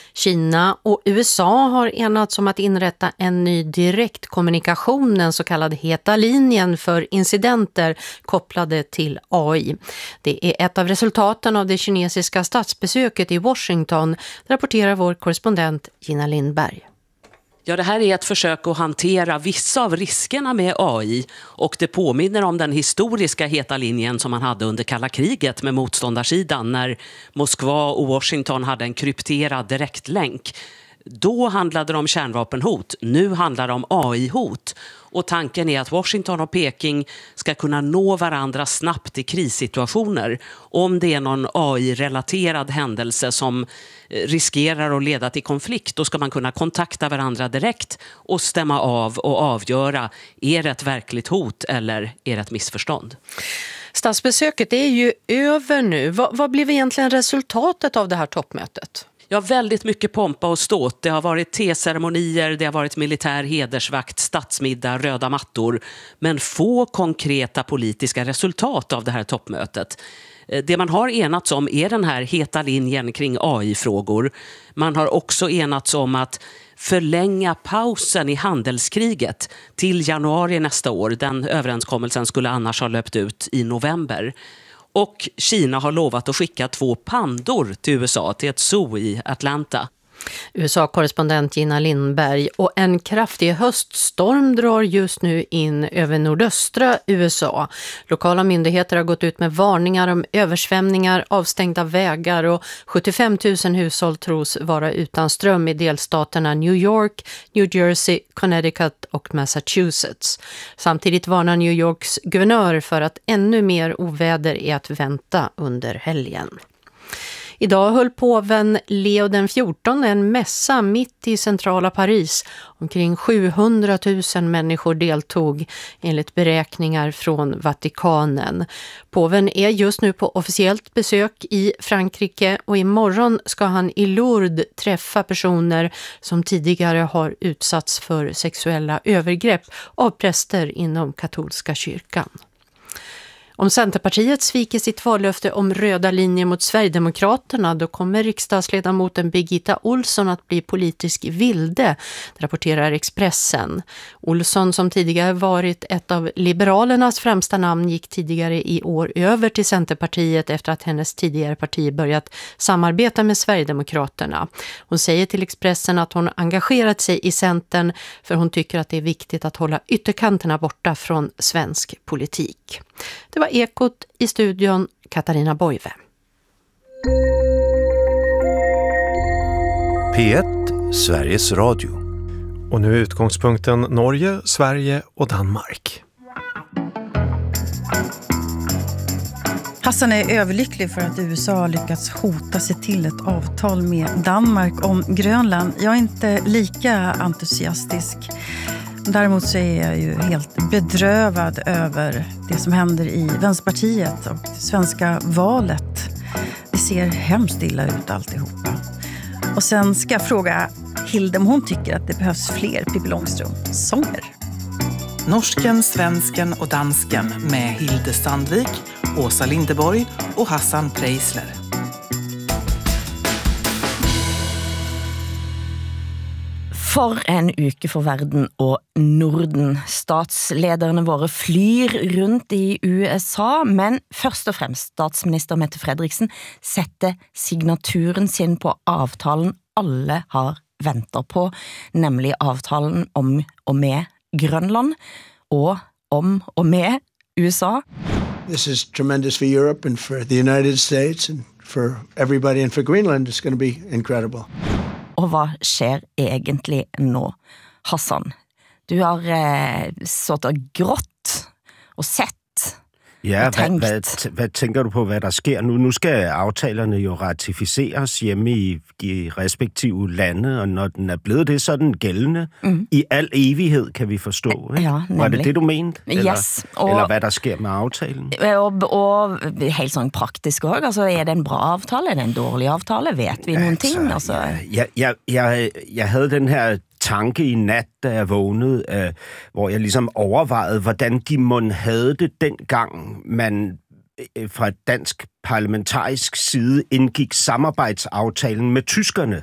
S11: Kina och USA har enats om att inrätta en ny direktkommunikation, den så kallade heta linjen för incidenter kopplade till AI. Det är ett av resultaten av det kinesiska statsbesöket i Washington, rapporterar vår korrespondent Gina Lindberg.
S12: Ja, det här är ett försök att hantera vissa av riskerna med AI och det påminner om den historiska heta linjen som man hade under kalla kriget med motståndarsidan när Moskva och Washington hade en krypterad direktlänk. Då handlade det om kärnvapenhot, nu handlar det om AI-hot. Och tanken är att Washington och Peking ska kunna nå varandra snabbt i krissituationer. Om det är någon AI-relaterad händelse som riskerar att leda till konflikt, då ska man kunna kontakta varandra direkt och stämma av och avgöra, är det ett verkligt hot eller är det ett missförstånd?
S11: Statsbesöket är ju över nu. Vad blev egentligen resultatet av det här toppmötet?
S12: Ja, väldigt mycket pompa och ståt. Det har varit teceremonier, det har varit militär hedersvakt, statsmiddag, röda mattor. Men få konkreta politiska resultat av det här toppmötet. Det man har enats om är den här heta linjen kring AI-frågor. Man har också enats om att förlänga pausen i handelskriget till januari nästa år. Den överenskommelsen skulle annars ha löpt ut i november. Och Kina har lovat att skicka 2 pandor till USA, till ett zoo i Atlanta.
S11: USA-korrespondent Gina Lindberg. Och en kraftig höststorm drar just nu in över nordöstra USA. Lokala myndigheter har gått ut med varningar om översvämningar, avstängda vägar och 75 000 hushåll tros vara utan ström i delstaterna New York, New Jersey, Connecticut och Massachusetts. Samtidigt varnar New Yorks guvernör för att ännu mer oväder är att vänta under helgen. Idag höll påven Leo den 14 en mässa mitt i centrala Paris. Omkring 700 000 människor deltog enligt beräkningar från Vatikanen. Påven är just nu på officiellt besök i Frankrike och imorgon ska han i Lourdes träffa personer som tidigare har utsatts för sexuella övergrepp av präster inom katolska kyrkan. Om Centerpartiet sviker sitt vallöfte om röda linjer mot Sverigedemokraterna, då kommer riksdagsledamoten Birgitta Olsson att bli politisk vilde, rapporterar Expressen. Olsson, som tidigare varit ett av Liberalernas främsta namn, gick tidigare i år över till Centerpartiet efter att hennes tidigare parti börjat samarbeta med Sverigedemokraterna. Hon säger till Expressen att hon engagerat sig i Centern för hon tycker att det är viktigt att hålla ytterkanterna borta från svensk politik. Det var Ekot, i studion Katarina Boive.
S13: P1, Sveriges Radio.
S10: Och nu är utgångspunkten Norge, Sverige och Danmark.
S14: Hassan är överlycklig för att USA har lyckats hota sig till ett avtal med Danmark om Grönland. Jag är inte lika entusiastisk. Däremot så är jag ju helt bedrövad över det som händer i Vänsterpartiet och det svenska valet. Det ser hemskt illa ut alltihopa. Och sen ska jag fråga Hilde om hon tycker att det behövs fler Pippi Långstrump-sånger.
S15: Norsken, svensken och dansken med Hilde Sandvik, Åsa Lindeborg och Hassan Preisler.
S16: For en uke for verden og Norden. Statslederne våre flyr rundt i USA, men først og fremst statsminister Mette Frederiksen setter signaturen sin på avtalen alle har ventet på, nemlig avtalen om og med Grønland og om og med USA.
S17: This is tremendous for Europe and for the United States and for everybody, and for Greenland it's going to be incredible.
S16: Og hvad sker egentlig nå, Hassan? Du har suttit og grått og sett
S18: Ja,
S16: og tænkt.
S18: hvad tænker du på, hvad der sker nu? Nu skal aftalerne jo ratificeres hjemme i de respektive lande, og når den er blevet det, så er den gældende i al evighed, kan vi forstå. Ikke?
S16: Ja, nemlig.
S18: Var det det, du mente? Eller,
S16: Yes.
S18: eller hvad der sker med aftalen?
S16: Og helt sånn praktisk også, altså er det en bra avtale, er det en dårlig avtale, vet vi nogle ting? Altså?
S18: Jeg havde den her tanke i nat, da jeg vågnede, hvor jeg ligesom overvejede, hvordan de mon havde det dengang, man fra et dansk parlamentarisk side indgik samarbejdsaftalen med tyskerne.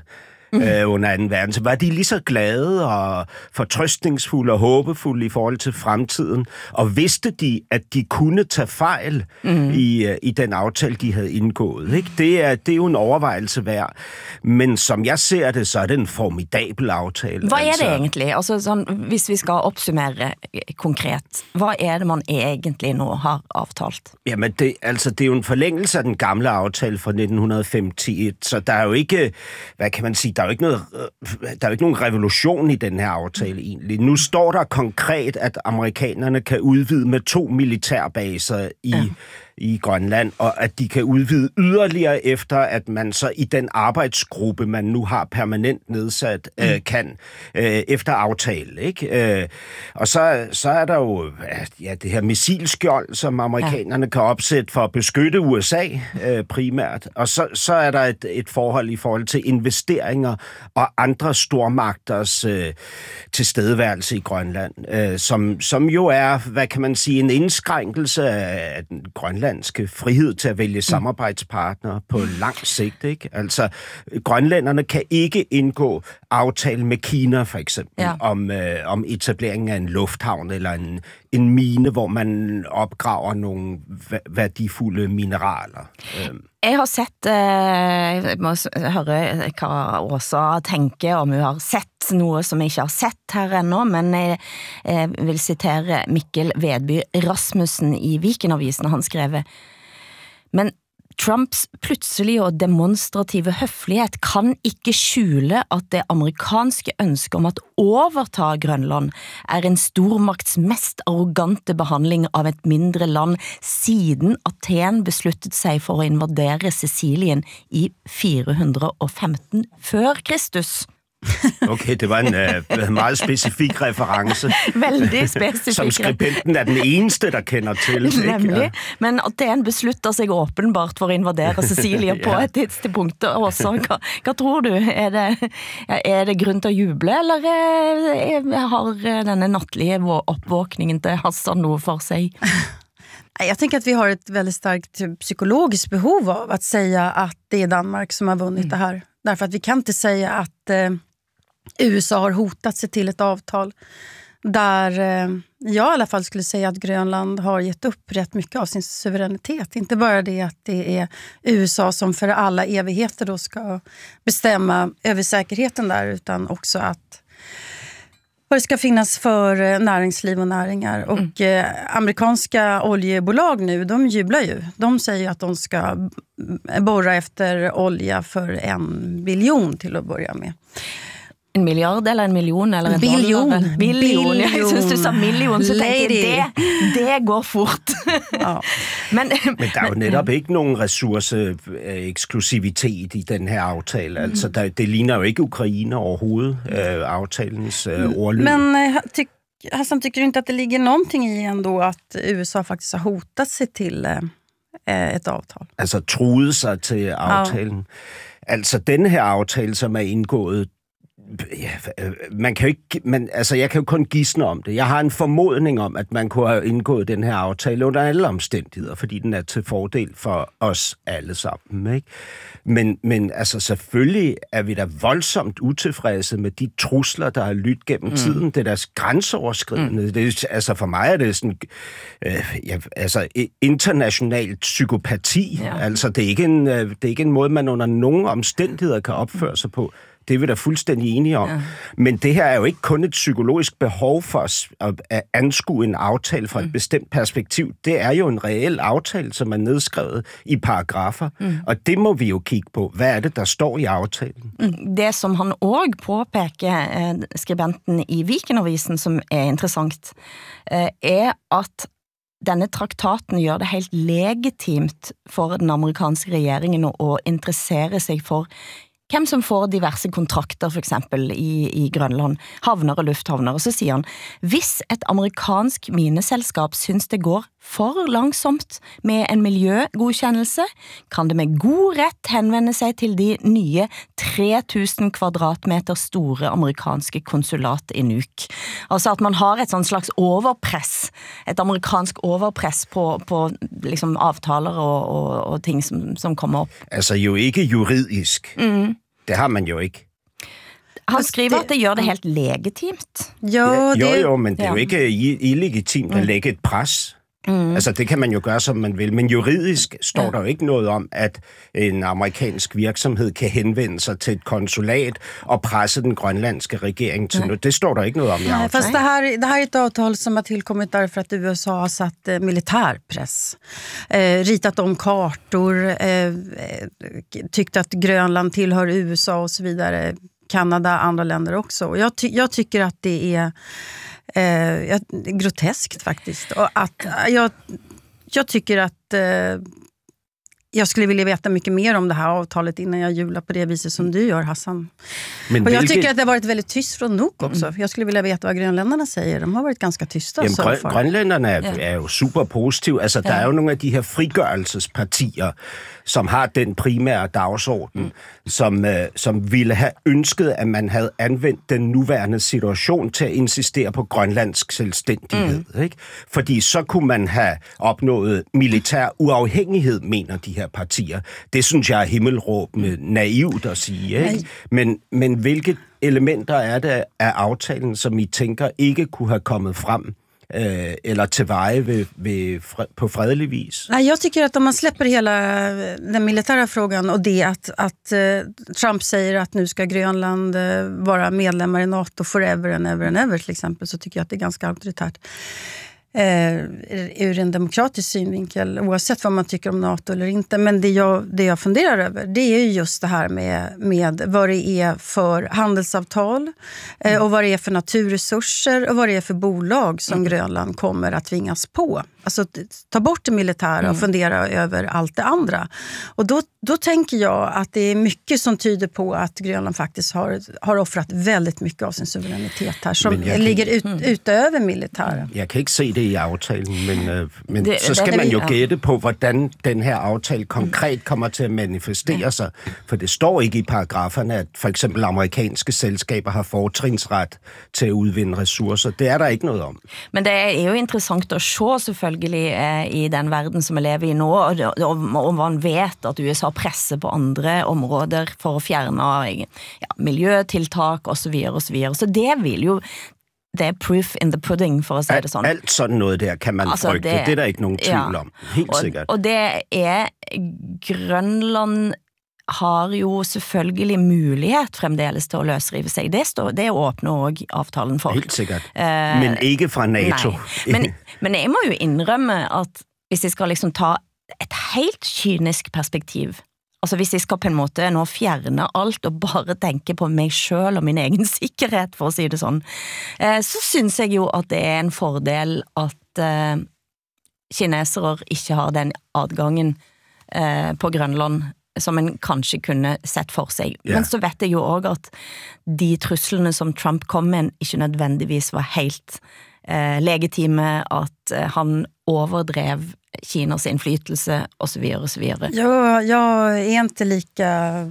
S18: under 2. verden, så var de lige så glade og fortrøstningsfulde og håbefulde i forhold til fremtiden, og vidste de, at de kunne tage fejl i den aftale, de havde indgået. Ikke? Det er jo en overvejelse værd, men som jeg ser det, så er det en formidabel aftale.
S16: Hvad er det egentlig? Altså, sådan, hvis vi skal opsummere konkret, hvad er det, man egentlig nu har aftalt?
S18: Jamen, det er jo en forlængelse af den gamle aftale fra 1951, så der er jo ikke, hvad kan man sige, der er jo ikke nogen revolution i den her aftale egentlig. Nu står der konkret, at amerikanerne kan udvide med 2 militærbaser i Grønland, og at de kan udvide yderligere efter, at man så i den arbejdsgruppe, man nu har permanent nedsat, kan efter aftale. Ikke? Og så er der jo det her missilskjold, som amerikanerne kan opsætte for at beskytte USA primært. Og så er der et forhold til investeringer og andre stormagters tilstedeværelse i Grønland, som jo er, hvad kan man sige, en indskrænkelse af den grønlandske frihed til at vælge samarbejdspartnere på lang sigt. Ikke? Altså, grønlænderne kan ikke indgå aftale med Kina, for eksempel, om etableringen af en lufthavn eller en mine, hvor man opgraver nogle værdifulde mineraler.
S16: Jeg har sett, jeg må høre hva Åsa tenker, om hun har sett noe som jeg ikke har sett her ennå, men jeg vil citere Mikkel Vedby Rasmussen i Viken-avisen, han skrev: Men Trumps pludselige og demonstrative høflighet kan ikke skjule at det amerikanske ønske om at overta Grønland er en stormakts mest arrogante behandling av et mindre land siden Athen besluttet sig for at invadere Sicilien i 415 før Kristus.
S18: Okay, det var en meget specifik reference.
S16: Veldig specifik.
S18: Som skribenten er den eneste, der kender til.
S16: Nemlig. Men Athen beslutter sig åbenbart for at invadere Sicilien på et tidspunkt også. Hva tror du? Er det grund til at juble, eller har denne nattlige opvåkningen til Hassan noget for sig?
S14: Jag tänker att vi har ett väldigt starkt psykologiskt behov av att säga att det är Danmark som har vunnit det här. Därför att vi kan inte säga att USA har hotat sig till ett avtal där jag i alla fall skulle säga att Grönland har gett upp rätt mycket av sin suveränitet. Inte bara det att det är USA som för alla evigheter då ska bestämma över säkerheten där, utan också att vad det ska finnas för näringsliv och näringar. Och amerikanska oljebolag nu, de jublar ju. De säger att de ska borra efter olja för 1 biljon till att börja med.
S16: 1 milliard eller 1 million eller en
S14: biljon.
S16: Dollar? Biljon. Jeg synes du sa million, så tænkte jeg, det går fort.
S18: Ja. Men der er jo netop ikke nogen ressourceeksklusivitet i den her aftale. Altså, det ligner jo ikke Ukraine overhovedet, aftalens ordlyd.
S14: Men Hassan, tycker du inte att det ligger någonting i ändå att USA faktiskt har hotat sig till ett avtal?
S18: Altså, truede sig til aftalen. Ja. Altså, denne her aftale, som er indgået, man kan jo ikke, jeg kan jo kun gisne om det. Jeg har en formodning om, at man kunne have indgået den her aftale under alle omstændigheder, fordi den er til fordel for os alle sammen, ikke? Men altså, selvfølgelig er vi da voldsomt utilfredse med de trusler, der har lyttet gennem tiden. Det er deres grænseoverskridende. Det er, altså, for mig er det sådan, internationalt psykopati. Ja. Altså, det er ikke en måde, man under nogen omstændigheder kan opføre sig på. Det er vi da fuldstændig enige om. Ja. Men det her er jo ikke kun et psykologisk behov for at anskue en aftale fra et bestemt perspektiv. Det er jo en reel aftale, som er nedskrevet i paragrafer. Og det må vi jo kigge på. Hvad er det, der står i aftalen?
S16: Det, som han også påpeker, skribenten i Viken-avisen, som er interessant, er at denne traktaten gjør det helt legitimt for den amerikanske regeringen at interessere sig for hvem som får diverse kontrakter, for eksempel i Grønland, havner og lufthavner. Og så siger han, hvis et amerikansk mineselskab synes det går for langsomt med en miljøgodkendelse, kan det med god ret henvende sig til de nye 3000 kvadratmeter store amerikanske konsulat i Nuuk. Altså at man har et sånn slags overpress, et amerikansk overpress på liksom avtaler og ting som kommer op.
S18: Altså jo ikke juridisk. Det har man jo ikke.
S16: Han skriver at det gør det helt legitimt.
S18: Jo, men det er jo ikke illegitimt at lægge et pres. Altså, det kan man jo gøre, som man vil. Men juridisk står der jo ikke noget om, at en amerikansk virksomhed kan henvende sig til et konsulat og presse den grønlandske regering til noget. Det står der ikke noget om i aftalen.
S14: Fast det här är ett avtal som har tillkommit därför att USA har satt militärpress. Ritat om kartor, tyckt att Grönland tillhör USA och så vidare. Kanada, andra länder också. Jag tycker att det är groteskt faktiskt. Och att jag tycker att jag skulle vilja veta mycket mer om det här avtalet innan jag jular på det viset som du gör, Hassan. Och jag tycker att det har varit väldigt tyst från Nuuk också. Jag skulle vilja veta vad grönländarna säger. De har varit ganska tysta.
S18: Grönländarna er jo super positive. Altså, der er jo nogle af de her frigørelsespartier, som har den primære dagsorden, som ville have ønsket, at man havde anvendt den nuværende situation til at insistere på grønlandsk selvstændighed. Ikke? Fordi så kunne man have opnået militær uafhængighed, mener de her partier. Det synes jeg er himmelråbende naivt at sige. Ikke? Men hvilke elementer er det af aftalen, som I tænker ikke kunne have kommet frem eller till veje på fredelig vis?
S14: Nej, jag tycker att om man släpper hela den militära frågan och det att Trump säger att nu ska Grönland vara medlemmar i NATO forever and ever and ever till exempel, så tycker jag att det är ganska auktoritärt. Ur en demokratisk synvinkel, oavsett vad man tycker om NATO eller inte. Men det jag funderar över, det är ju just det här med vad det är för handelsavtal och vad det är för naturresurser och vad det är för bolag som Grönland kommer att tvingas på. Alltså ta bort det militära och fundera över allt det andra. Och då tänker jag att det är mycket som tyder på att Grönland faktiskt har offrat väldigt mycket av sin suveränitet här som ligger utöver militären.
S18: Jag kan inte se det i aftalen, men så skal man jo gætte på, hvordan den her aftale konkret kommer til at manifestere sig. For det står ikke i paragraferne, at for eksempel amerikanske selskaber har fortrinsret til at udvinde ressourcer. Det er der ikke noget om.
S16: Men det er jo interessant at se selvfølgelig i den verden, som vi lever i nå, og man vet at USA presser på andre områder for at fjerne miljøtiltak og så videre og så videre. Så det vil jo det er proof in the pudding, for at sige det sådan.
S18: Alt sådan noget der kan man frygte. Det er der ikke nogen tvivl om. Helt sikkert.
S16: Og det er Grønland har jo selvfølgelig mulighed fremdeles til at løsrive sig. Det åbner også aftalen for.
S18: Helt sikkert. Men ikke fra NATO.
S16: Men jeg må jo indrømme, at hvis jeg skal liksom ta et helt kynisk perspektiv, altså hvis jeg skal på en måte nå fjerne alt og bare tenke på mig selv og min egen sikkerhed, for at sige det sådan, så synes jeg jo, at det er en fordel, at kinesere ikke har den adgangen på Grønland, som man kanskje kunne sett for sig. Men så vet jeg jo også, at de truslene som Trump kom med, ikke nødvendigvis var helt legitime, at han overdrev Kinas inflytelse och så vidare och så vidare.
S14: Jag är inte lika,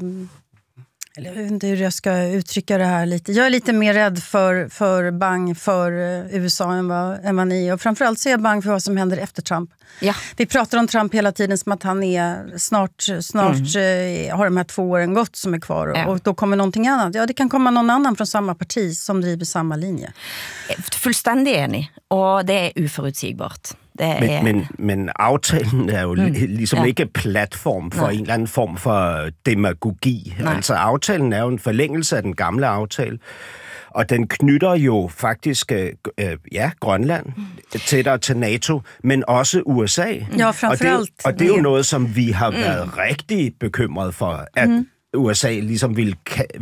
S14: eller jag vet inte hur jag ska uttrycka det här lite. Jag är lite mer rädd för bang för USA än vad ni är. Och framförallt så är jag bang för vad som händer efter Trump. Ja. Vi pratar om Trump hela tiden som att han är snart har de här 2 åren gått som är kvar och då kommer någonting annat. Ja, det kan komma någon annan från samma parti som driver samma linje.
S16: Fullständigt enig, och det är oförutsägbart.
S18: Men aftalen er jo ligesom ikke platform for en eller anden form for demagogi. Altså aftalen er jo en forlængelse af den gamle aftale, og den knytter jo faktisk Grønland tættere til NATO, men også USA.
S14: Ja, fremfor
S18: og det er jo noget, som vi har været rigtig bekymret for, at USA ligesom ville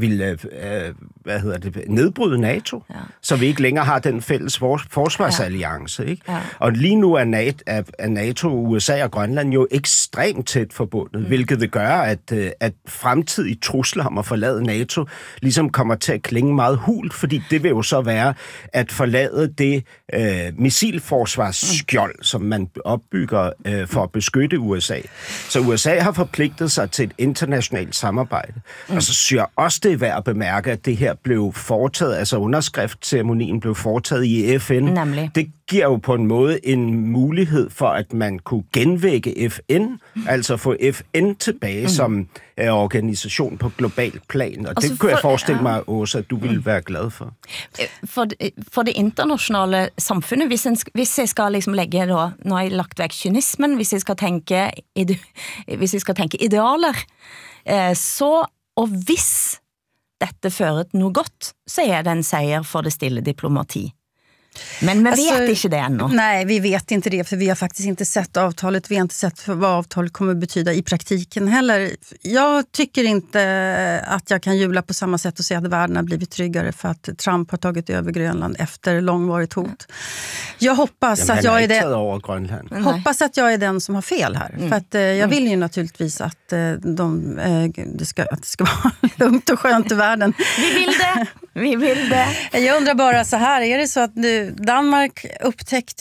S18: nedbryde NATO, så vi ikke længere har den fælles forsvarsalliance. Ikke? Ja. Og lige nu er NATO, USA og Grønland jo ekstremt tæt forbundet, hvilket vil gøre, at fremtidige trusler om at forlade NATO ligesom kommer til at klinge meget hult, fordi det vil jo så være at forlade det missilforsvarsskjold, som man opbygger for at beskytte USA. Så USA har forpligtet sig til et internationalt samarbejde. Og så synes jeg også, det er værd at bemærke, at det her blev foretaget, altså underskriftceremonien blev foretaget i FN.
S16: Nemlig.
S18: Det giver jo på en måde en mulighed for, at man kunne genvække FN, altså få FN tilbage som organisation på globalt plan. Og det kunne jeg forestille mig, Åsa, at du ville være glad for.
S16: For det internationale samfundet, hvis jeg skal liksom legge, da, nå har jeg lagt væk kynismen, hvis jeg skal tænke idealer, så, og hvis dette fører til noget godt, så er det en sejr for det stille diplomati. Men alltså, vet inte det ännu.
S14: Nej, vi vet inte det, för vi har faktiskt inte sett avtalet. Vi har inte sett vad avtalet kommer betyda i praktiken heller. Jag tycker inte att jag kan jubla på samma sätt och säga att världen har blivit tryggare för att Trump har tagit över Grönland efter långvarigt hot. Jag hoppas att jag är det. Hoppas att jag är den som har fel här. För att jag vill ju naturligtvis att det ska vara lugnt och skönt i världen.
S16: Vi vill det.
S14: Jag undrar bara så här, är det så att Danmark upptäckte